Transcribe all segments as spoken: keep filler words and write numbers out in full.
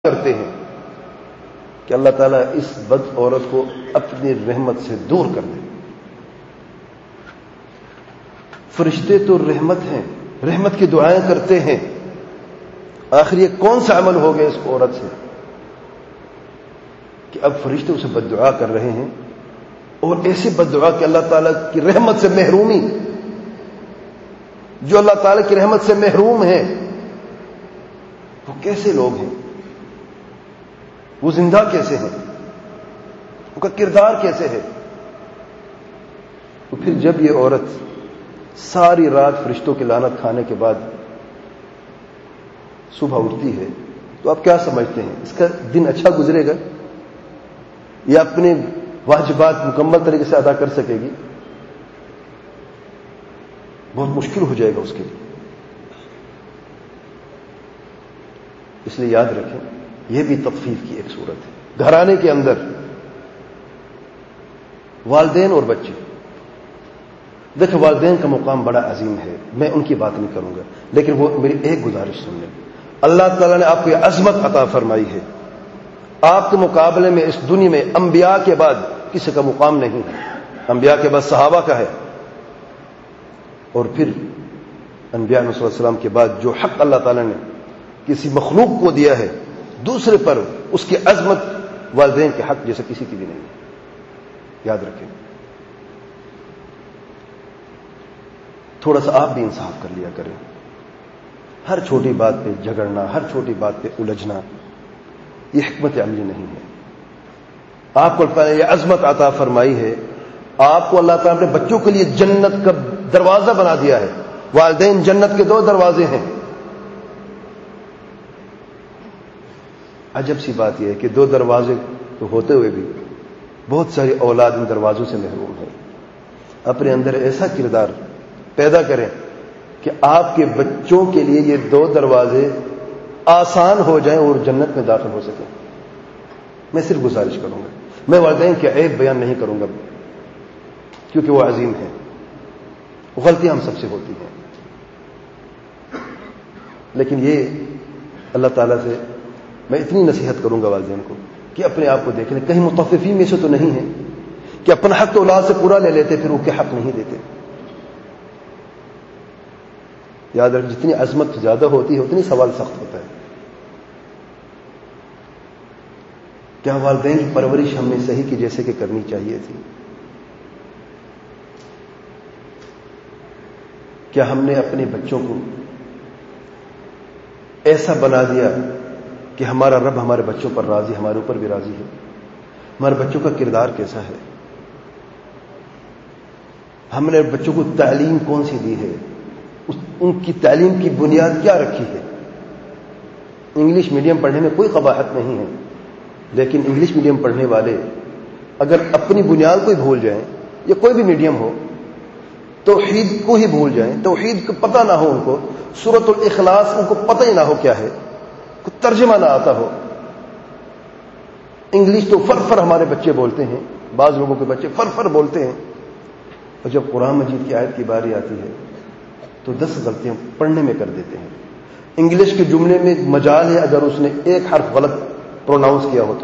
کرتے ہیں کہ اللہ تعالیٰ اس بد عورت کو اپنی رحمت سے دور کر دے۔ فرشتے تو رحمت ہیں، رحمت کی دعائیں کرتے ہیں، آخر یہ کون سا عمل ہو گیا اس عورت سے کہ اب فرشتے اسے بد دعا کر رہے ہیں، اور ایسی بد دعا کہ اللہ تعالیٰ کی رحمت سے محرومی، جو اللہ تعالیٰ کی رحمت سے محروم ہیں وہ کیسے لوگ ہیں، وہ زندہ کیسے ہیں، ان کا کردار کیسے ہے؟ تو پھر جب یہ عورت ساری رات فرشتوں کی لعنت کھانے کے بعد صبح اٹھتی ہے تو آپ کیا سمجھتے ہیں، اس کا دن اچھا گزرے گا یا اپنے واجبات مکمل طریقے سے ادا کر سکے گی؟ بہت مشکل ہو جائے گا اس کے لیے۔ اس لیے یاد رکھیں یہ بھی تخفیف کی ایک صورت ہے۔ گھرانے کے اندر والدین اور بچے، دیکھیں والدین کا مقام بڑا عظیم ہے، میں ان کی بات نہیں کروں گا، لیکن وہ میری ایک گزارش سن لیں۔ اللہ تعالیٰ نے آپ کو یہ عظمت عطا فرمائی ہے، آپ کے مقابلے میں اس دنیا میں انبیاء کے بعد کسی کا مقام نہیں ہے، انبیاء کے بعد صحابہ کا ہے، اور پھر انبیاء صلی اللہ علیہ وسلم کے بعد جو حق اللہ تعالیٰ نے کسی مخلوق کو دیا ہے دوسرے پر، اس کی عظمت والدین کے حق جیسے کسی کی بھی نہیں ہے۔ یاد رکھیں، تھوڑا سا آپ بھی انصاف کر لیا کریں، ہر چھوٹی بات پہ جھگڑنا، ہر چھوٹی بات پہ الجھنا یہ حکمت عملی نہیں ہے۔ آپ کو اللہ تعالیٰ نے یہ عظمت عطا فرمائی ہے، آپ کو اللہ تعالیٰ نے اپنے بچوں کے لیے جنت کا دروازہ بنا دیا ہے۔ والدین جنت کے دو دروازے ہیں۔ عجب سی بات یہ ہے کہ دو دروازے تو ہوتے ہوئے بھی بہت ساری اولاد ان دروازوں سے محروم ہے۔ اپنے اندر ایسا کردار پیدا کریں کہ آپ کے بچوں کے لیے یہ دو دروازے آسان ہو جائیں اور جنت میں داخل ہو سکیں۔ میں صرف گزارش کروں گا، میں والدین کے عیب بیان نہیں کروں گا کیونکہ وہ عظیم ہیں، غلطیاں ہم سب سے ہوتی ہیں، لیکن یہ اللہ تعالیٰ سے میں اتنی نصیحت کروں گا والدین کو کہ اپنے آپ کو دیکھ لیں، کہیں مطففین میں سے تو نہیں ہے کہ اپنا حق تو اولاد سے پورا لے لیتے پھر وہ کے حق نہیں دیتے۔ یاد رکھ، جتنی عظمت زیادہ ہوتی ہے اتنی سوال سخت ہوتا ہے۔ کیا والدین کی پرورش ہم نے صحیح کی جیسے کہ کرنی چاہیے تھی؟ کیا ہم نے اپنے بچوں کو ایسا بنا دیا کہ ہمارا رب ہمارے بچوں پر راضی، ہمارے اوپر بھی راضی ہے؟ ہمارے بچوں کا کردار کیسا ہے؟ ہم نے بچوں کو تعلیم کون سی دی ہے؟ ان کی تعلیم کی بنیاد کیا رکھی ہے؟ انگلش میڈیم پڑھنے میں کوئی قباحت نہیں ہے، لیکن انگلش میڈیم پڑھنے والے اگر اپنی بنیاد کو ہی بھول جائیں، یا کوئی بھی میڈیم ہو، توحید کو ہی بھول جائیں، توحید کو پتہ نہ ہو ان کو، سورۃ الاخلاص ان کو پتہ ہی نہ ہو کیا ہے، کوئی ترجمہ نہ آتا ہو، انگلش تو فر فر ہمارے بچے بولتے ہیں، بعض لوگوں کے بچے فر فر بولتے ہیں، اور جب قرآن مجید کی آیت کی باری آتی ہے تو دس غلطیاں پڑھنے میں کر دیتے ہیں۔ انگلش کے جملے میں مجال ہے اگر اس نے ایک حرف غلط پروناؤنس کیا ہو تو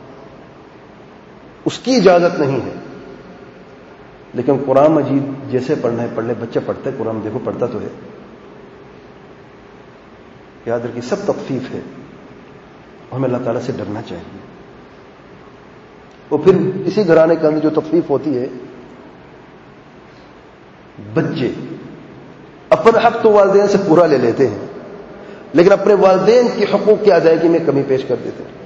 اس کی اجازت نہیں ہے، لیکن قرآن مجید جیسے پڑھنا ہے پڑھ لے، بچہ پڑھتا ہے قرآن، دیکھو پڑھتا تو ہے۔ یاد رکھیے سب تخفیف ہے، ہمیں اللہ تعالیٰ سے ڈرنا چاہیے۔ اور پھر اسی گھرانے کے اندر جو تخفیف ہوتی ہے، بچے اپنا حق تو والدین سے پورا لے لیتے ہیں، لیکن اپنے والدین کے حقوق کی ادائیگی میں کمی پیش کر دیتے ہیں۔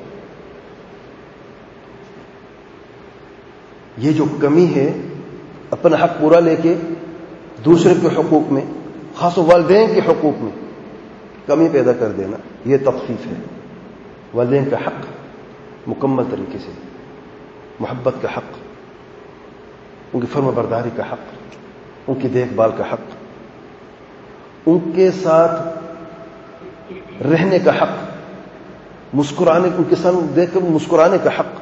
یہ جو کمی ہے، اپنا حق پورا لے کے دوسرے کے حقوق میں، خاص والدین کے حقوق میں کمی پیدا کر دینا، یہ تخفیف ہے۔ والدین کا حق مکمل طریقے سے، محبت کا حق، ان کی فرما برداری کا حق، ان کی دیکھ بھال کا حق، ان کے ساتھ رہنے کا حق، مسکرانے، ان کے ساتھ دیکھ کر مسکرانے کا حق،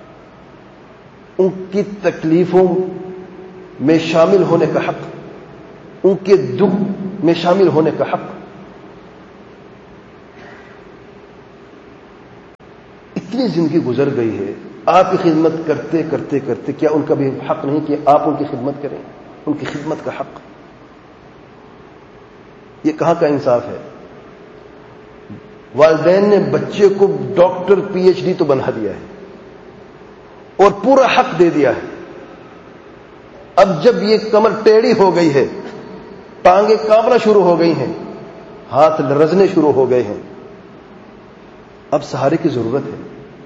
ان کی تکلیفوں میں شامل ہونے کا حق، ان کے دکھ میں شامل ہونے کا حق، اتنی زندگی گزر گئی ہے آپ کی خدمت کرتے کرتے کرتے، کیا ان کا بھی حق نہیں کہ آپ ان کی خدمت کریں؟ ان کی خدمت کا حق، یہ کہاں کا انصاف ہے؟ والدین نے بچے کو ڈاکٹر پی ایچ ڈی تو بنا دیا ہے اور پورا حق دے دیا ہے، اب جب یہ کمر ٹیڑھی ہو گئی ہے، ٹانگیں کانپنا شروع ہو گئی ہیں، ہاتھ لرزنے شروع ہو گئے ہیں، اب سہارے کی ضرورت ہے۔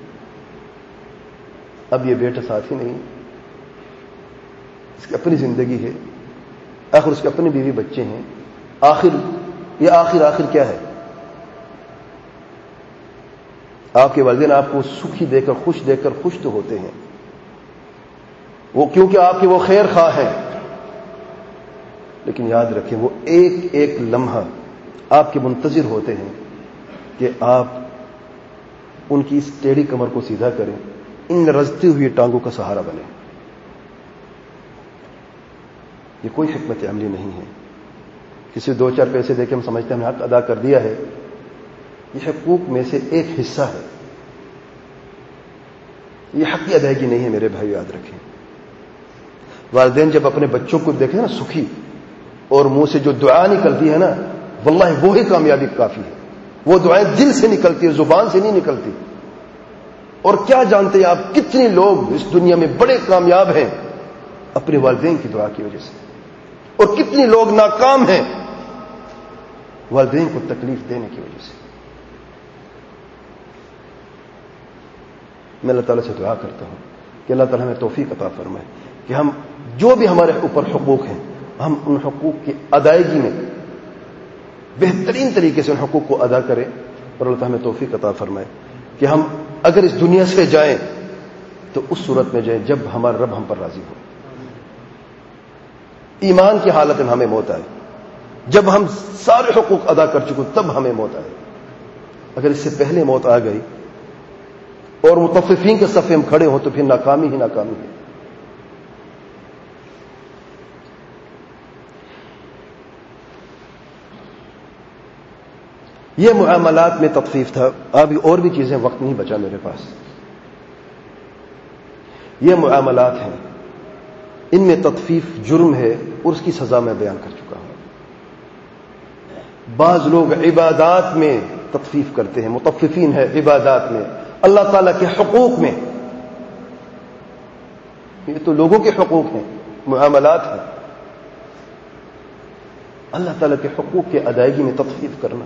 اب یہ بیٹا ساتھی نہیں، اس کی اپنی زندگی ہے، آخر اس کے اپنی بیوی بچے ہیں، آخر یہ آخر آخر کیا ہے؟ آپ کے والدین آپ کو سکھی دے کر، خوش دے کر خوش تو ہوتے ہیں، وہ کیونکہ آپ کے وہ خیر خواہ ہیں، لیکن یاد رکھیں وہ ایک ایک لمحہ آپ کے منتظر ہوتے ہیں کہ آپ ان کی اس ٹیڑھی کمر کو سیدھا کریں، ان رزتی ہوئی ٹانگوں کا سہارا بنے۔ یہ کوئی حکمت عملی نہیں ہے، کسی دو چار پیسے دے کے ہم سمجھتے ہیں ہم نے حق ادا کر دیا ہے، یہ حقوق میں سے ایک حصہ ہے، یہ حق کی ادائیگی نہیں ہے میرے بھائی، یاد رکھیں۔ والدین جب اپنے بچوں کو دیکھیں نا سکھی، اور منہ سے جو دعا نکلتی ہے نا، واللہ وہی کامیابی کافی ہے، وہ دعائیں دل سے نکلتی ہے، زبان سے نہیں نکلتی۔ اور کیا جانتے ہیں آپ کتنے لوگ اس دنیا میں بڑے کامیاب ہیں اپنے والدین کی دعا کی وجہ سے، اور کتنے لوگ ناکام ہیں والدین کو تکلیف دینے کی وجہ سے۔ میں اللہ تعالیٰ سے دعا کرتا ہوں کہ اللہ تعالیٰ ہمیں توفیق عطا فرمائے کہ ہم جو بھی ہمارے اوپر حقوق ہیں، ہم ان حقوق کی ادائیگی میں بہترین طریقے سے ان حقوق کو ادا کریں، اور اللہ تعالیٰ ہمیں توفیق عطا فرمائے کہ ہم اگر اس دنیا سے جائیں تو اس صورت میں جائیں جب ہمارا رب ہم پر راضی ہو، ایمان کی حالت میں ہمیں موت آئے، جب ہم سارے حقوق ادا کر چکے تب ہمیں موت آئے۔ اگر اس سے پہلے موت آ گئی اور مطففین کے صف ہم کھڑے ہوں تو پھر ناکامی ہی ناکامی ہے۔ یہ معاملات میں تخفیف تھا، ابھی اور بھی چیزیں، وقت نہیں بچا میرے پاس۔ یہ معاملات ہیں، ان میں تخفیف جرم ہے اور اس کی سزا میں بیان کر چکا ہوں۔ بعض لوگ عبادات میں تخفیف کرتے ہیں، مطففین ہے عبادات میں، اللہ تعالیٰ کے حقوق میں، یہ تو لوگوں کے حقوق ہیں، معاملات ہیں، اللہ تعالیٰ کے حقوق کی ادائیگی میں تخفیف کرنا۔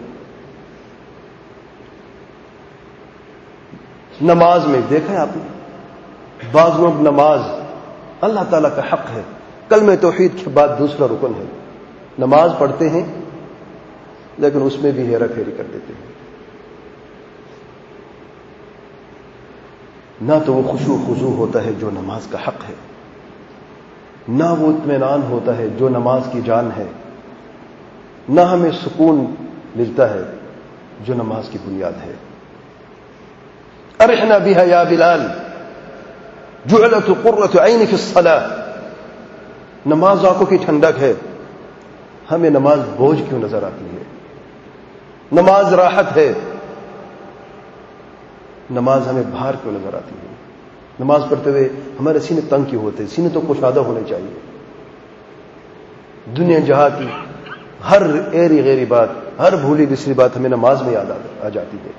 نماز میں دیکھا ہے آپ نے، بعض لوگ نماز اللہ تعالیٰ کا حق ہے، کلمہ توحید کے بعد دوسرا رکن ہے، نماز پڑھتے ہیں لیکن اس میں بھی ہیرا پھیری کر دیتے ہیں، نہ تو وہ خشوع خضوع ہوتا ہے جو نماز کا حق ہے، نہ وہ اطمینان ہوتا ہے جو نماز کی جان ہے، نہ ہمیں سکون ملتا ہے جو نماز کی بنیاد ہے۔ ارحنا بها یا بلال جعلت قرۃ عین فی الصلاۃ، نماز آنکھوں کی ٹھنڈک ہے، ہمیں نماز بوجھ کیوں نظر آتی ہے؟ نماز راحت ہے، نماز ہمیں بھار کیوں نظر آتی ہے؟ نماز پڑھتے ہوئے ہمارے سینے تنگ کیوں ہوتے؟ سینے تو کشادہ ہونے چاہیے۔ دنیا جہاں کی ہر ایری غیری بات، ہر بھولی بسری بات ہمیں نماز میں یاد آ جاتی ہے۔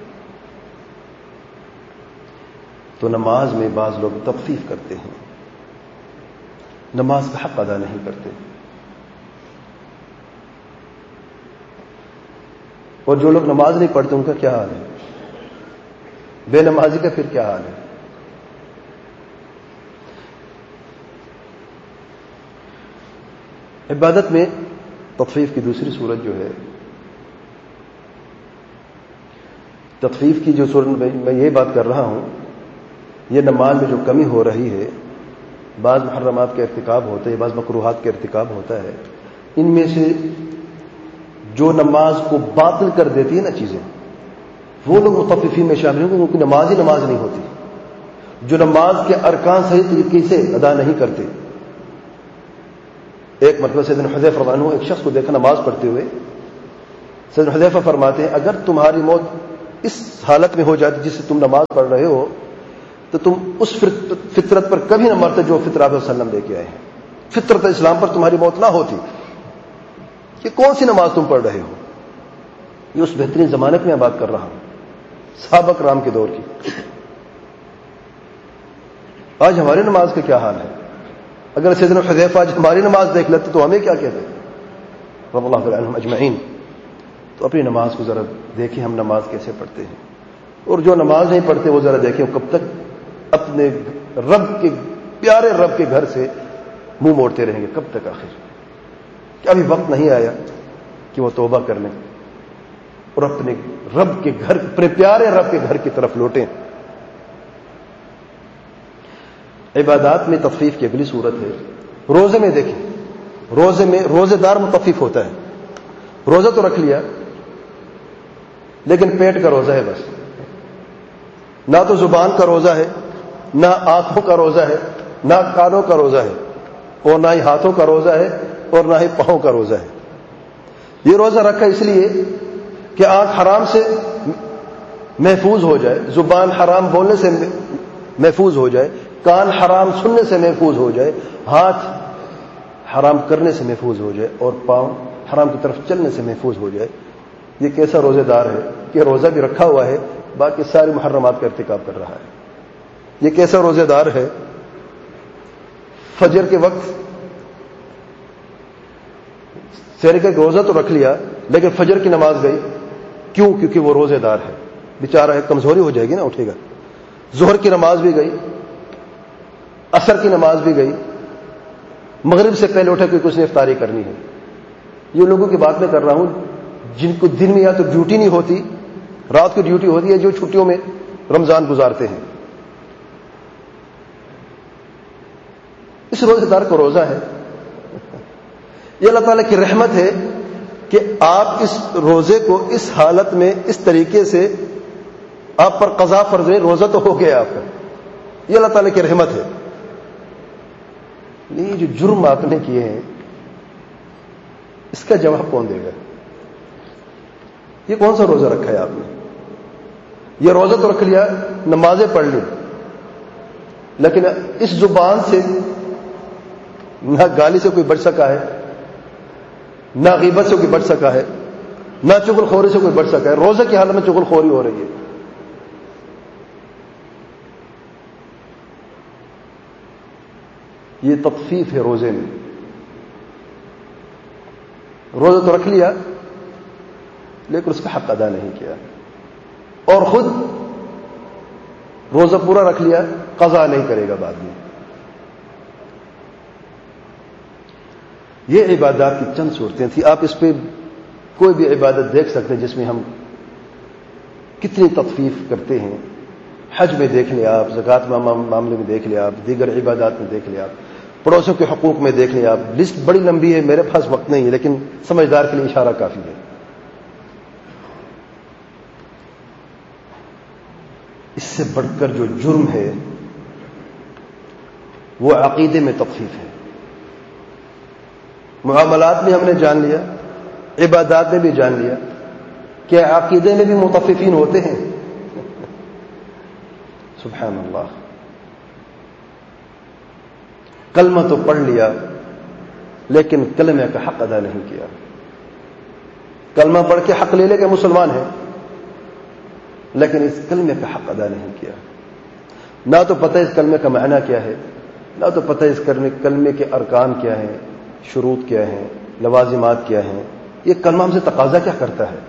تو نماز میں بعض لوگ تخفیف کرتے ہیں، نماز کا حق ادا نہیں کرتے، اور جو لوگ نماز نہیں پڑھتے ان کا کیا حال ہے؟ بے نمازی کا پھر کیا حال ہے؟ عبادت میں تخفیف کی دوسری صورت جو ہے، تخفیف کی جو صورت میں یہ بات کر رہا ہوں، یہ نماز میں جو کمی ہو رہی ہے، بعض محرمات کے ارتکاب ہوتے ہیں، بعض مکروہات کے ارتکاب ہوتا ہے، ان میں سے جو نماز کو باطل کر دیتی ہے نا چیزیں، وہ لوگ مطففین میں شامل ہیں، کیونکہ نماز ہی نماز نہیں ہوتی، جو نماز کے ارکان صحیح طریقے سے ادا نہیں کرتے۔ ایک مرتبہ سیدنا حذیفہ فرماتے ہیں، ایک شخص کو دیکھا نماز پڑھتے ہوئے، سیدنا حذیفہ فرماتے ہیں اگر تمہاری موت اس حالت میں ہو جاتی جس سے تم نماز پڑھ رہے ہو تو تم اس فطرت پر کبھی نہ مرتے جو فطرت آپ صلی اللہ علیہ وسلم لے کے آئے ہیں. فطرت اسلام پر تمہاری موت نہ ہوتی. کہ کون سی نماز تم پڑھ رہے ہو؟ یہ اس بہترین زمانے میں میں بات کر رہا ہوں، صحابہ کرام کے دور کی. آج ہماری نماز کا کیا حال ہے؟ اگر سیدنا حذیفہ آج ہماری نماز دیکھ لیتے تو ہمیں کیا کہتے رضی اللہ عنہم اجمعین. تو اپنی نماز کو ذرا دیکھیں ہم نماز کیسے پڑھتے ہیں، اور جو نماز نہیں پڑھتے وہ ذرا دیکھیں کب تک اپنے رب کے پیارے رب کے گھر سے منہ موڑتے رہیں گے. کب تک آخر؟ کیا ابھی وقت نہیں آیا کہ وہ توبہ کر لیں اور اپنے رب کے گھر، اپنے پیارے رب کے گھر کی طرف لوٹیں؟ عبادات میں تخفیف کی اگلی صورت ہے روزے میں. دیکھیں روزے میں روزے دار متفف ہوتا ہے. روزہ تو رکھ لیا لیکن پیٹ کا روزہ ہے بس. نہ تو زبان کا روزہ ہے، نہ آنکھوں کا روزہ ہے، نہ کانوں کا روزہ ہے، اور نہ ہی ہاتھوں کا روزہ ہے، اور نہ ہی پاؤں کا روزہ ہے. یہ روزہ رکھا اس لیے کہ آنکھ حرام سے محفوظ ہو جائے، زبان حرام بولنے سے محفوظ ہو جائے، کان حرام سننے سے محفوظ ہو جائے، ہاتھ حرام کرنے سے محفوظ ہو جائے، اور پاؤں حرام کی طرف چلنے سے محفوظ ہو جائے. یہ کیسا روزے دار ہے کہ روزہ بھی رکھا ہوا ہے، باقی ساری محرمات کا ارتکاب کر رہا ہے. یہ کیسا روزے دار ہے فجر کے وقت سحر کا روزہ تو رکھ لیا لیکن فجر کی نماز گئی. کیوں؟ کیونکہ وہ روزے دار ہے، بیچارہ ہے، کمزوری ہو جائے گی نا، اٹھے گا. ظہر کی نماز بھی گئی، عصر کی نماز بھی گئی، مغرب سے پہلے اٹھے کہ کچھ نے افطاری کرنی ہے. یہ لوگوں کی بات میں کر رہا ہوں جن کو دن میں یا تو ڈیوٹی نہیں ہوتی، رات کو ڈیوٹی ہوتی ہے، جو چھٹیوں میں رمضان گزارتے ہیں. اس روزے دار کا روزہ ہے. یہ اللہ تعالیٰ کی رحمت ہے کہ آپ اس روزے کو اس حالت میں اس طریقے سے آپ پر قضا فرض ہے، روزہ تو ہو گیا آپ کا. یہ اللہ تعالیٰ کی رحمت ہے. یہ جو جرم آپ نے کیے ہیں اس کا جواب کون دے گا؟ یہ کون سا روزہ رکھا ہے آپ نے؟ یہ روزہ تو رکھ لیا، نمازیں پڑھ لی، لیکن اس زبان سے نہ گالی سے کوئی بچ سکا ہے، نہ غیبت سے کوئی بچ سکا ہے، نہ چغل خوری سے کوئی بچ سکا ہے. روزہ کی حالت میں چغل خوری ہو رہی ہے. یہ تخفیف ہے روزے میں. روزہ تو رکھ لیا لیکن اس کا حق ادا نہیں کیا، اور خود روزہ پورا رکھ لیا، قضا نہیں کرے گا بعد میں. یہ عبادات کی چند صورتیں تھیں. آپ اس پہ کوئی بھی عبادت دیکھ سکتے ہیں جس میں ہم کتنی تخفیف کرتے ہیں. حج میں دیکھ لیں آپ، زکوٰۃ معاملے میں دیکھ لیں آپ، دیگر عبادات میں دیکھ لیں آپ، پڑوسیوں کے حقوق میں دیکھ لیں آپ. لسٹ بڑی لمبی ہے، میرے پاس وقت نہیں ہے، لیکن سمجھدار کے لیے اشارہ کافی ہے. اس سے بڑھ کر جو جرم ہے وہ عقیدے میں تخفیف ہے. معاملات میں ہم نے جان لیا، عبادات میں بھی جان لیا کہ عقیدے میں بھی متففین ہوتے ہیں. سبحان اللہ. کلمہ تو پڑھ لیا لیکن کلمہ کا حق ادا نہیں کیا. کلمہ پڑھ کے حق لے لے کے مسلمان ہے لیکن اس کلمے کا حق ادا نہیں کیا. نہ تو پتہ اس کلمے کا معنی کیا ہے، نہ تو پتہ اس کلمے کے ارکان کیا ہیں، شروط کیا ہیں، لوازمات کیا ہیں. یہ کلمہ ہم سے تقاضا کیا کرتا ہے،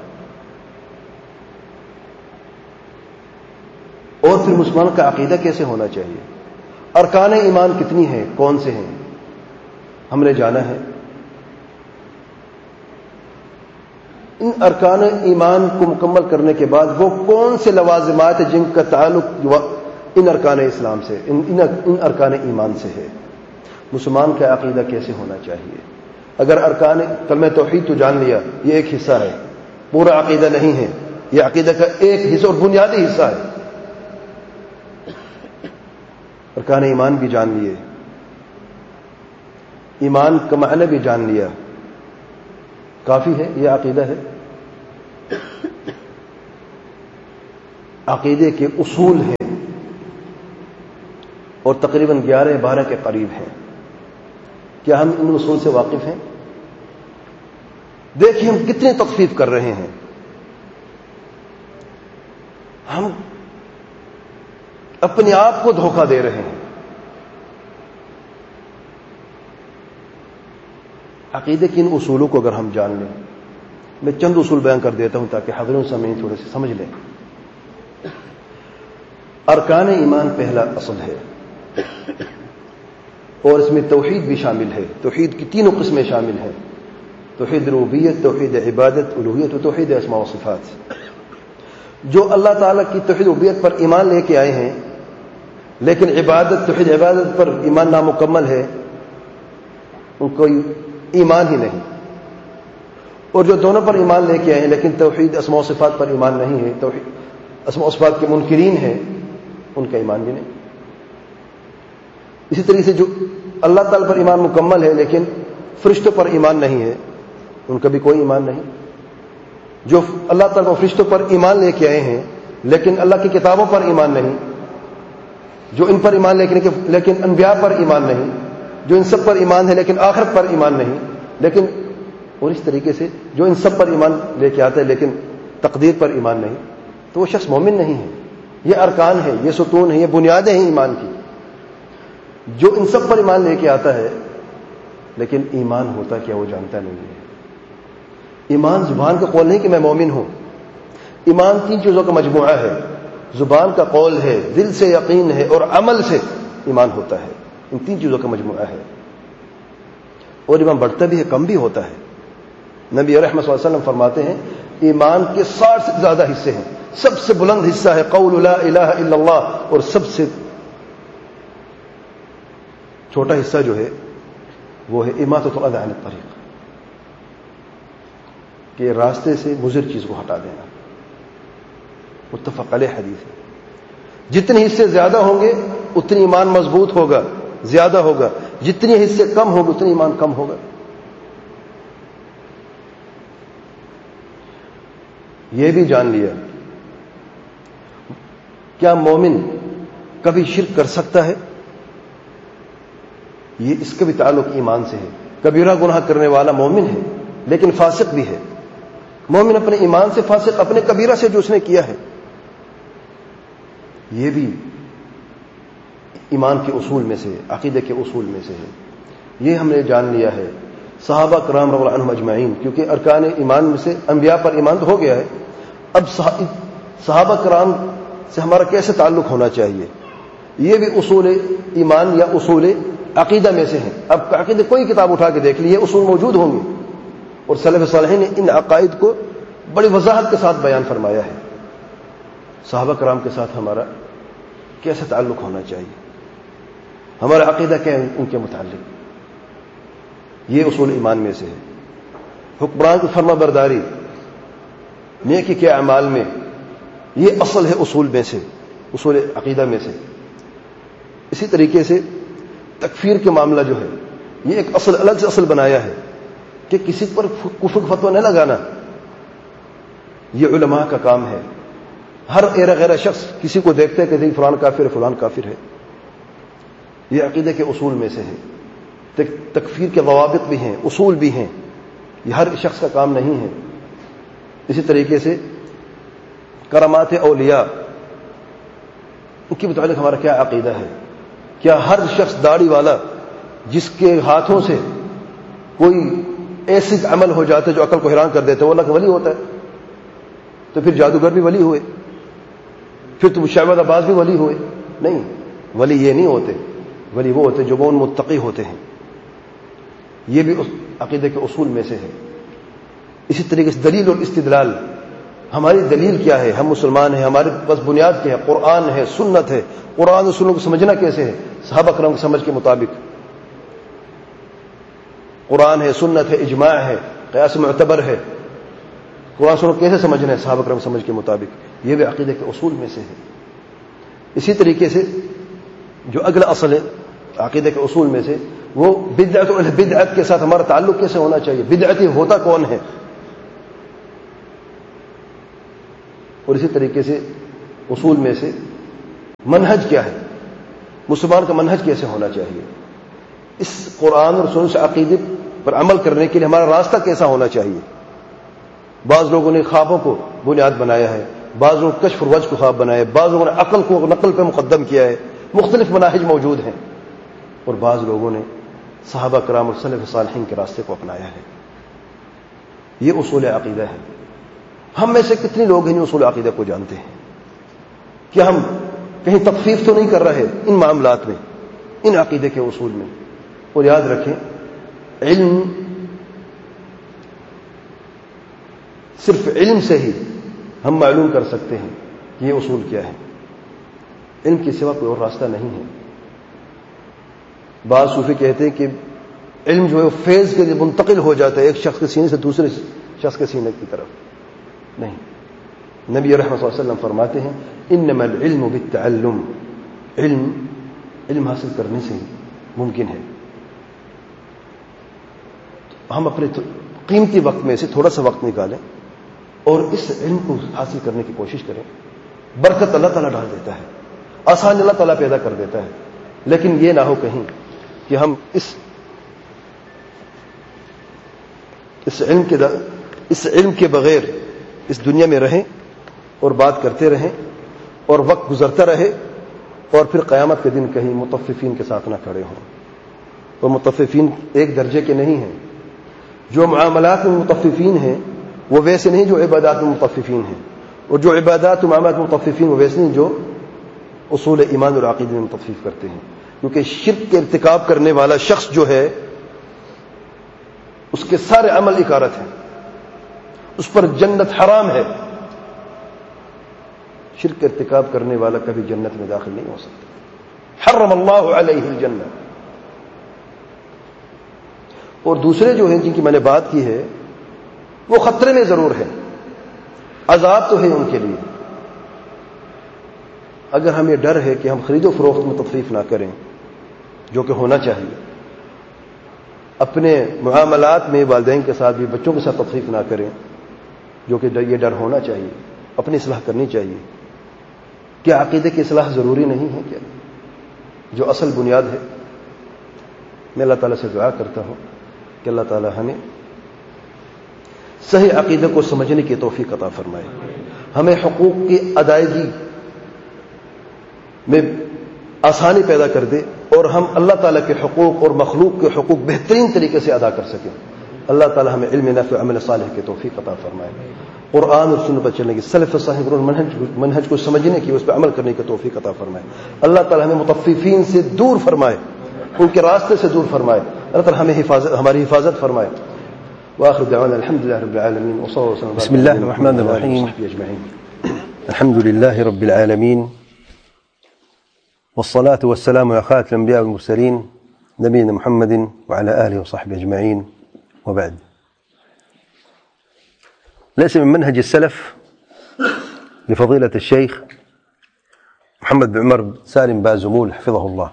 اور پھر مسلمان کا عقیدہ کیسے ہونا چاہیے. ارکان ایمان کتنی ہیں، کون سے ہیں، ہم نے جانا ہے. ان ارکان ایمان کو مکمل کرنے کے بعد وہ کون سے لوازمات جن کا تعلق ان ارکان اسلام سے، ان, ان ارکان ایمان سے ہے. مسلمان کا عقیدہ کیسے ہونا چاہیے. اگر ارکان کلمہ توحید تو جان لیا، یہ ایک حصہ ہے، پورا عقیدہ نہیں ہے، یہ عقیدہ کا ایک حصہ اور بنیادی حصہ ہے. ارکان ایمان بھی جان لیے، ایمان کا معنی بھی جان لیا، کافی ہے. یہ عقیدہ ہے. عقیدے کے اصول ہیں اور تقریباً گیارہ بارہ کے قریب ہیں. کیا ہم ان اصول سے واقف ہیں؟ دیکھیں ہم کتنی تخفیف کر رہے ہیں. ہم اپنے آپ کو دھوکہ دے رہے ہیں. عقیدے کے ان اصولوں کو اگر ہم جان لیں، میں چند اصول بیان کر دیتا ہوں تاکہ حاضرین سامعین تھوڑے سے سمجھ لیں. ارکان ایمان پہلا اصل ہے اور اس میں توحید بھی شامل ہے. توحید کی تینوں قسمیں شامل ہیں: توحید ربوبیت، توحید عبادت، الوہیت و توحید اسماء و صفات. جو اللہ تعالیٰ کی توحید ربوبیت پر ایمان لے کے آئے ہیں لیکن عبادت توحید عبادت پر ایمان نامکمل ہے، ان کو ایمان ہی نہیں. اور جو دونوں پر ایمان لے کے آئے ہیں لیکن توحید اسماء و صفات پر ایمان نہیں ہے، توحید اسماء و صفات کے منکرین ہیں، ان کا ایمان بھی نہیں. اسی طریقے سے جو اللہ تعالیٰ پر ایمان مکمل ہے لیکن فرشتوں پر ایمان نہیں ہے، ان کا بھی کوئی ایمان نہیں. جو اللہ تعالیٰ فرشتوں پر ایمان لے کے آئے ہیں لیکن اللہ کی کتابوں پر ایمان نہیں، جو ان پر ایمان لے کے لیکن انبیاء پر ایمان نہیں، جو ان سب پر ایمان ہے لیکن آخرت پر ایمان نہیں، لیکن اور اس طریقے سے جو ان سب پر ایمان لے کے آتا ہے لیکن تقدیر پر ایمان نہیں، تو وہ شخص مومن نہیں ہے. یہ ارکان ہے، یہ ستون ہے، یہ بنیادیں ہیں ایمان کی. جو ان سب پر ایمان لے کے آتا ہے لیکن ایمان ہوتا کیا وہ جانتا نہیں ہے. ایمان زبان کا قول نہیں کہ میں مومن ہوں. ایمان تین چیزوں کا مجموعہ ہے: زبان کا قول ہے، دل سے یقین ہے اور عمل سے ایمان ہوتا ہے. ان تین چیزوں کا مجموعہ ہے. اور ایمان بڑھتا بھی ہے، کم بھی ہوتا ہے. نبی رحمت صلی اللہ علیہ وسلم فرماتے ہیں ایمان کے ساٹھ سے زیادہ حصے ہیں. سب سے بلند حصہ ہے قول لا الہ الا اللہ، اور سب سے چھوٹا حصہ جو ہے وہ ہے اماطۃ الاذى عن الطریق، کہ راستے سے مضر چیز کو ہٹا دینا. متفق علیہ حدیث ہے. جتنے حصے زیادہ ہوں گے اتنی ایمان مضبوط ہوگا، زیادہ ہوگا. جتنے حصے کم ہوں گے اتنی ایمان کم ہوگا. یہ بھی جان لیا کیا مومن کبھی شرک کر سکتا ہے؟ یہ اس کا بھی تعلق ایمان سے ہے. کبیرہ گناہ کرنے والا مومن ہے لیکن فاسق بھی ہے. مومن اپنے ایمان سے فاسق، اپنے کبیرہ سے جو اس نے کیا ہے. یہ بھی ایمان کے اصول میں سے، عقیدے کے اصول میں سے ہے. یہ ہم نے جان لیا ہے. صحابہ کرام رضی اللہ عنہم اجمعین، کیونکہ ارکان ایمان میں سے انبیاء پر ایمان تو ہو گیا ہے، اب صحابہ کرام سے ہمارا کیسے تعلق ہونا چاہیے، یہ بھی اصول ایمان یا اصول عقیدہ میں سے ہیں. اب عقیدے کوئی کتاب اٹھا کے دیکھ لیے اصول موجود ہوں گے، اور سلف صالحین نے ان عقائد کو بڑی وضاحت کے ساتھ بیان فرمایا ہے. صحابہ کرام کے ساتھ ہمارا کیسے تعلق ہونا چاہیے، ہمارا عقیدہ کیا ہے ان کے متعلق، یہ اصول ایمان میں سے ہے. حکمران کی فرما برداری، نیکی کے اعمال میں، یہ اصل ہے اصول میں سے، اصول عقیدہ میں سے. اسی طریقے سے تکفیر کے معاملہ جو ہے یہ ایک اصل الگ سے اصل بنایا ہے کہ کسی پر کفر فتویٰ نہ لگانا، یہ علماء کا کام ہے. ہر ایرا غیرہ شخص کسی کو دیکھتے کہ نہیں فلان کافر ہے، فلان کافر ہے. یہ عقیدے کے اصول میں سے ہے. تکفیر کے ضوابط بھی ہیں، اصول بھی ہیں، یہ ہر شخص کا کام نہیں ہے. اسی طریقے سے کرامات اولیاء، ان کے متعلق ہمارا کیا عقیدہ ہے. کیا ہر شخص داڑھی والا جس کے ہاتھوں سے کوئی ایسی عمل ہو جاتا ہے جو عقل کو حیران کر دیتا ہے وہ اللہ کا ولی ہوتا ہے؟ تو پھر جادوگر بھی ولی ہوئے، پھر تو شعبہ باز بھی ولی ہوئے؟ نہیں، ولی یہ نہیں ہوتے. ولی وہ ہوتے جو بون متقی ہوتے ہیں. یہ بھی اس عقیدے کے اصول میں سے ہے. اسی طریقے سے دلیل اور استدلال، ہماری دلیل کیا ہے، ہم مسلمان ہیں، ہمارے پاس بنیاد کیا ہے، قرآن ہے، سنت ہے. قرآن اور سنت کو سمجھنا کیسے ہے؟ صحابہ کرام کی سمجھ کے مطابق. قرآن ہے، سنت ہے، اجماع ہے، قیاس معتبر ہے. قرآن سنت کیسے سمجھنا ہے؟ صحابہ کرام سمجھ کے مطابق. یہ بھی عقیدے کے اصول میں سے ہے. اسی طریقے سے جو اگلا اصل ہے عقیدے کے اصول میں سے، وہ بدعت اور بدعت کے ساتھ ہمارا تعلق کیسے ہونا چاہیے، بدعتی ہوتا کون ہے. اور اسی طریقے سے اصول میں سے منہج کیا ہے، مسلمان کا منہج کیسے ہونا چاہیے، اس قرآن اور سنت سے عقیدے پر عمل کرنے کے لیے ہمارا راستہ کیسا ہونا چاہیے۔ بعض لوگوں نے خوابوں کو بنیاد بنایا ہے، بعض لوگوں نے کشف اور وجہ کو خواب بنایا ہے، بعض لوگوں نے عقل کو نقل پہ مقدم کیا ہے، مختلف مناہج موجود ہیں، اور بعض لوگوں نے صحابہ کرام اور سلف صالحین کے راستے کو اپنایا ہے۔ یہ اصول عقیدہ ہے۔ ہم میں سے کتنے لوگ ہیں جو اصول عقیدہ کو جانتے ہیں؟ کیا ہم کہیں تخفیف تو نہیں کر رہے ان معاملات میں، ان عقیدے کے اصول میں؟ اور یاد رکھیں، علم صرف علم سے ہی ہم معلوم کر سکتے ہیں کہ یہ اصول کیا ہے، علم کے سوا کوئی اور راستہ نہیں ہے۔ بعض صوفی کہتے ہیں کہ علم جو ہے فیض کے لیے منتقل ہو جاتا ہے ایک شخص کے سینے سے دوسرے شخص کے سینے کی طرف، نہیں۔ نبی رحمت صلی اللہ علیہ وسلم فرماتے ہیں انما العلم بالتعلم، علم علم حاصل کرنے سے ممکن ہے۔ ہم اپنے قیمتی وقت میں سے تھوڑا سا وقت نکالیں اور اس علم کو حاصل کرنے کی کوشش کریں۔ برکت اللہ تعالیٰ ڈال دیتا ہے، آسان اللہ تعالیٰ پیدا کر دیتا ہے، لیکن یہ نہ ہو کہیں کہ ہم اس اس علم کے اس علم کے بغیر اس دنیا میں رہیں اور بات کرتے رہیں اور وقت گزرتا رہے اور پھر قیامت کے دن کہیں مطففین کے ساتھ نہ کھڑے ہوں۔ وہ مطففین ایک درجے کے نہیں ہیں، جو معاملات میں مطففین ہیں وہ ویسے نہیں جو عبادات میں مطففین ہیں، اور جو عبادات و معاملات میں مطففین وہ ویسے نہیں جو اصول ایمان اور عقیدے میں تطفیف کرتے ہیں، کیونکہ شرک کے ارتکاب کرنے والا شخص جو ہے اس کے سارے عمل اکارت ہیں، اس پر جنت حرام ہے۔ شرک کا ارتکاب کرنے والا کبھی جنت میں داخل نہیں ہو سکتا، حرم اللہ علیہ الجنہ۔ اور دوسرے جو ہیں جن کی میں نے بات کی ہے وہ خطرے میں ضرور ہیں، عذاب تو ہے ان کے لیے۔ اگر ہمیں ڈر ہے کہ ہم خرید و فروخت میں تطفیف نہ کریں جو کہ ہونا چاہیے، اپنے معاملات میں والدین کے ساتھ بھی بچوں کے ساتھ تطفیف نہ کریں جو کہ یہ ڈر ہونا چاہیے، اپنی اصلاح کرنی چاہیے۔ کیا عقیدے کی اصلاح ضروری نہیں ہے کیا؟ جو اصل بنیاد ہے۔ میں اللہ تعالیٰ سے دعا کرتا ہوں کہ اللہ تعالیٰ ہمیں صحیح عقیدے کو سمجھنے کی توفیق عطا فرمائے، ہمیں حقوق کی ادائیگی میں آسانی پیدا کر دے اور ہم اللہ تعالیٰ کے حقوق اور مخلوق کے حقوق بہترین طریقے سے ادا کر سکیں۔ اللہ تعالیٰ ہمیں علم نافع عمل صالح کی توفیق عطا فرمائے، قرآن اور سنت پر چلنے کی، سلف صالح اور منہج منہج کو سمجھنے کی، اس پہ عمل کرنے کی توفیق عطا فرمائے۔ اللہ تعالیٰ ہمیں مطففین سے دور فرمائے، ان کے راستے سے دور فرمائے۔ اللہ تعالیٰ ہمیں حفاظت ہماری حفاظت فرمائے۔ وآخر دعوانا الحمد لله رب العالمين وصلى الله وسلم بسم الله الرحمن الرحيم الحمد لله رب العالمين والصلاة والسلام على خاتم الأنبياء والمرسلين نبينا محمد وعلى آله وصحبه أجمعين، وبعد. ليس من منهج السلف لفضيلة الشيخ محمد بن عمر سالم بازمول حفظه الله،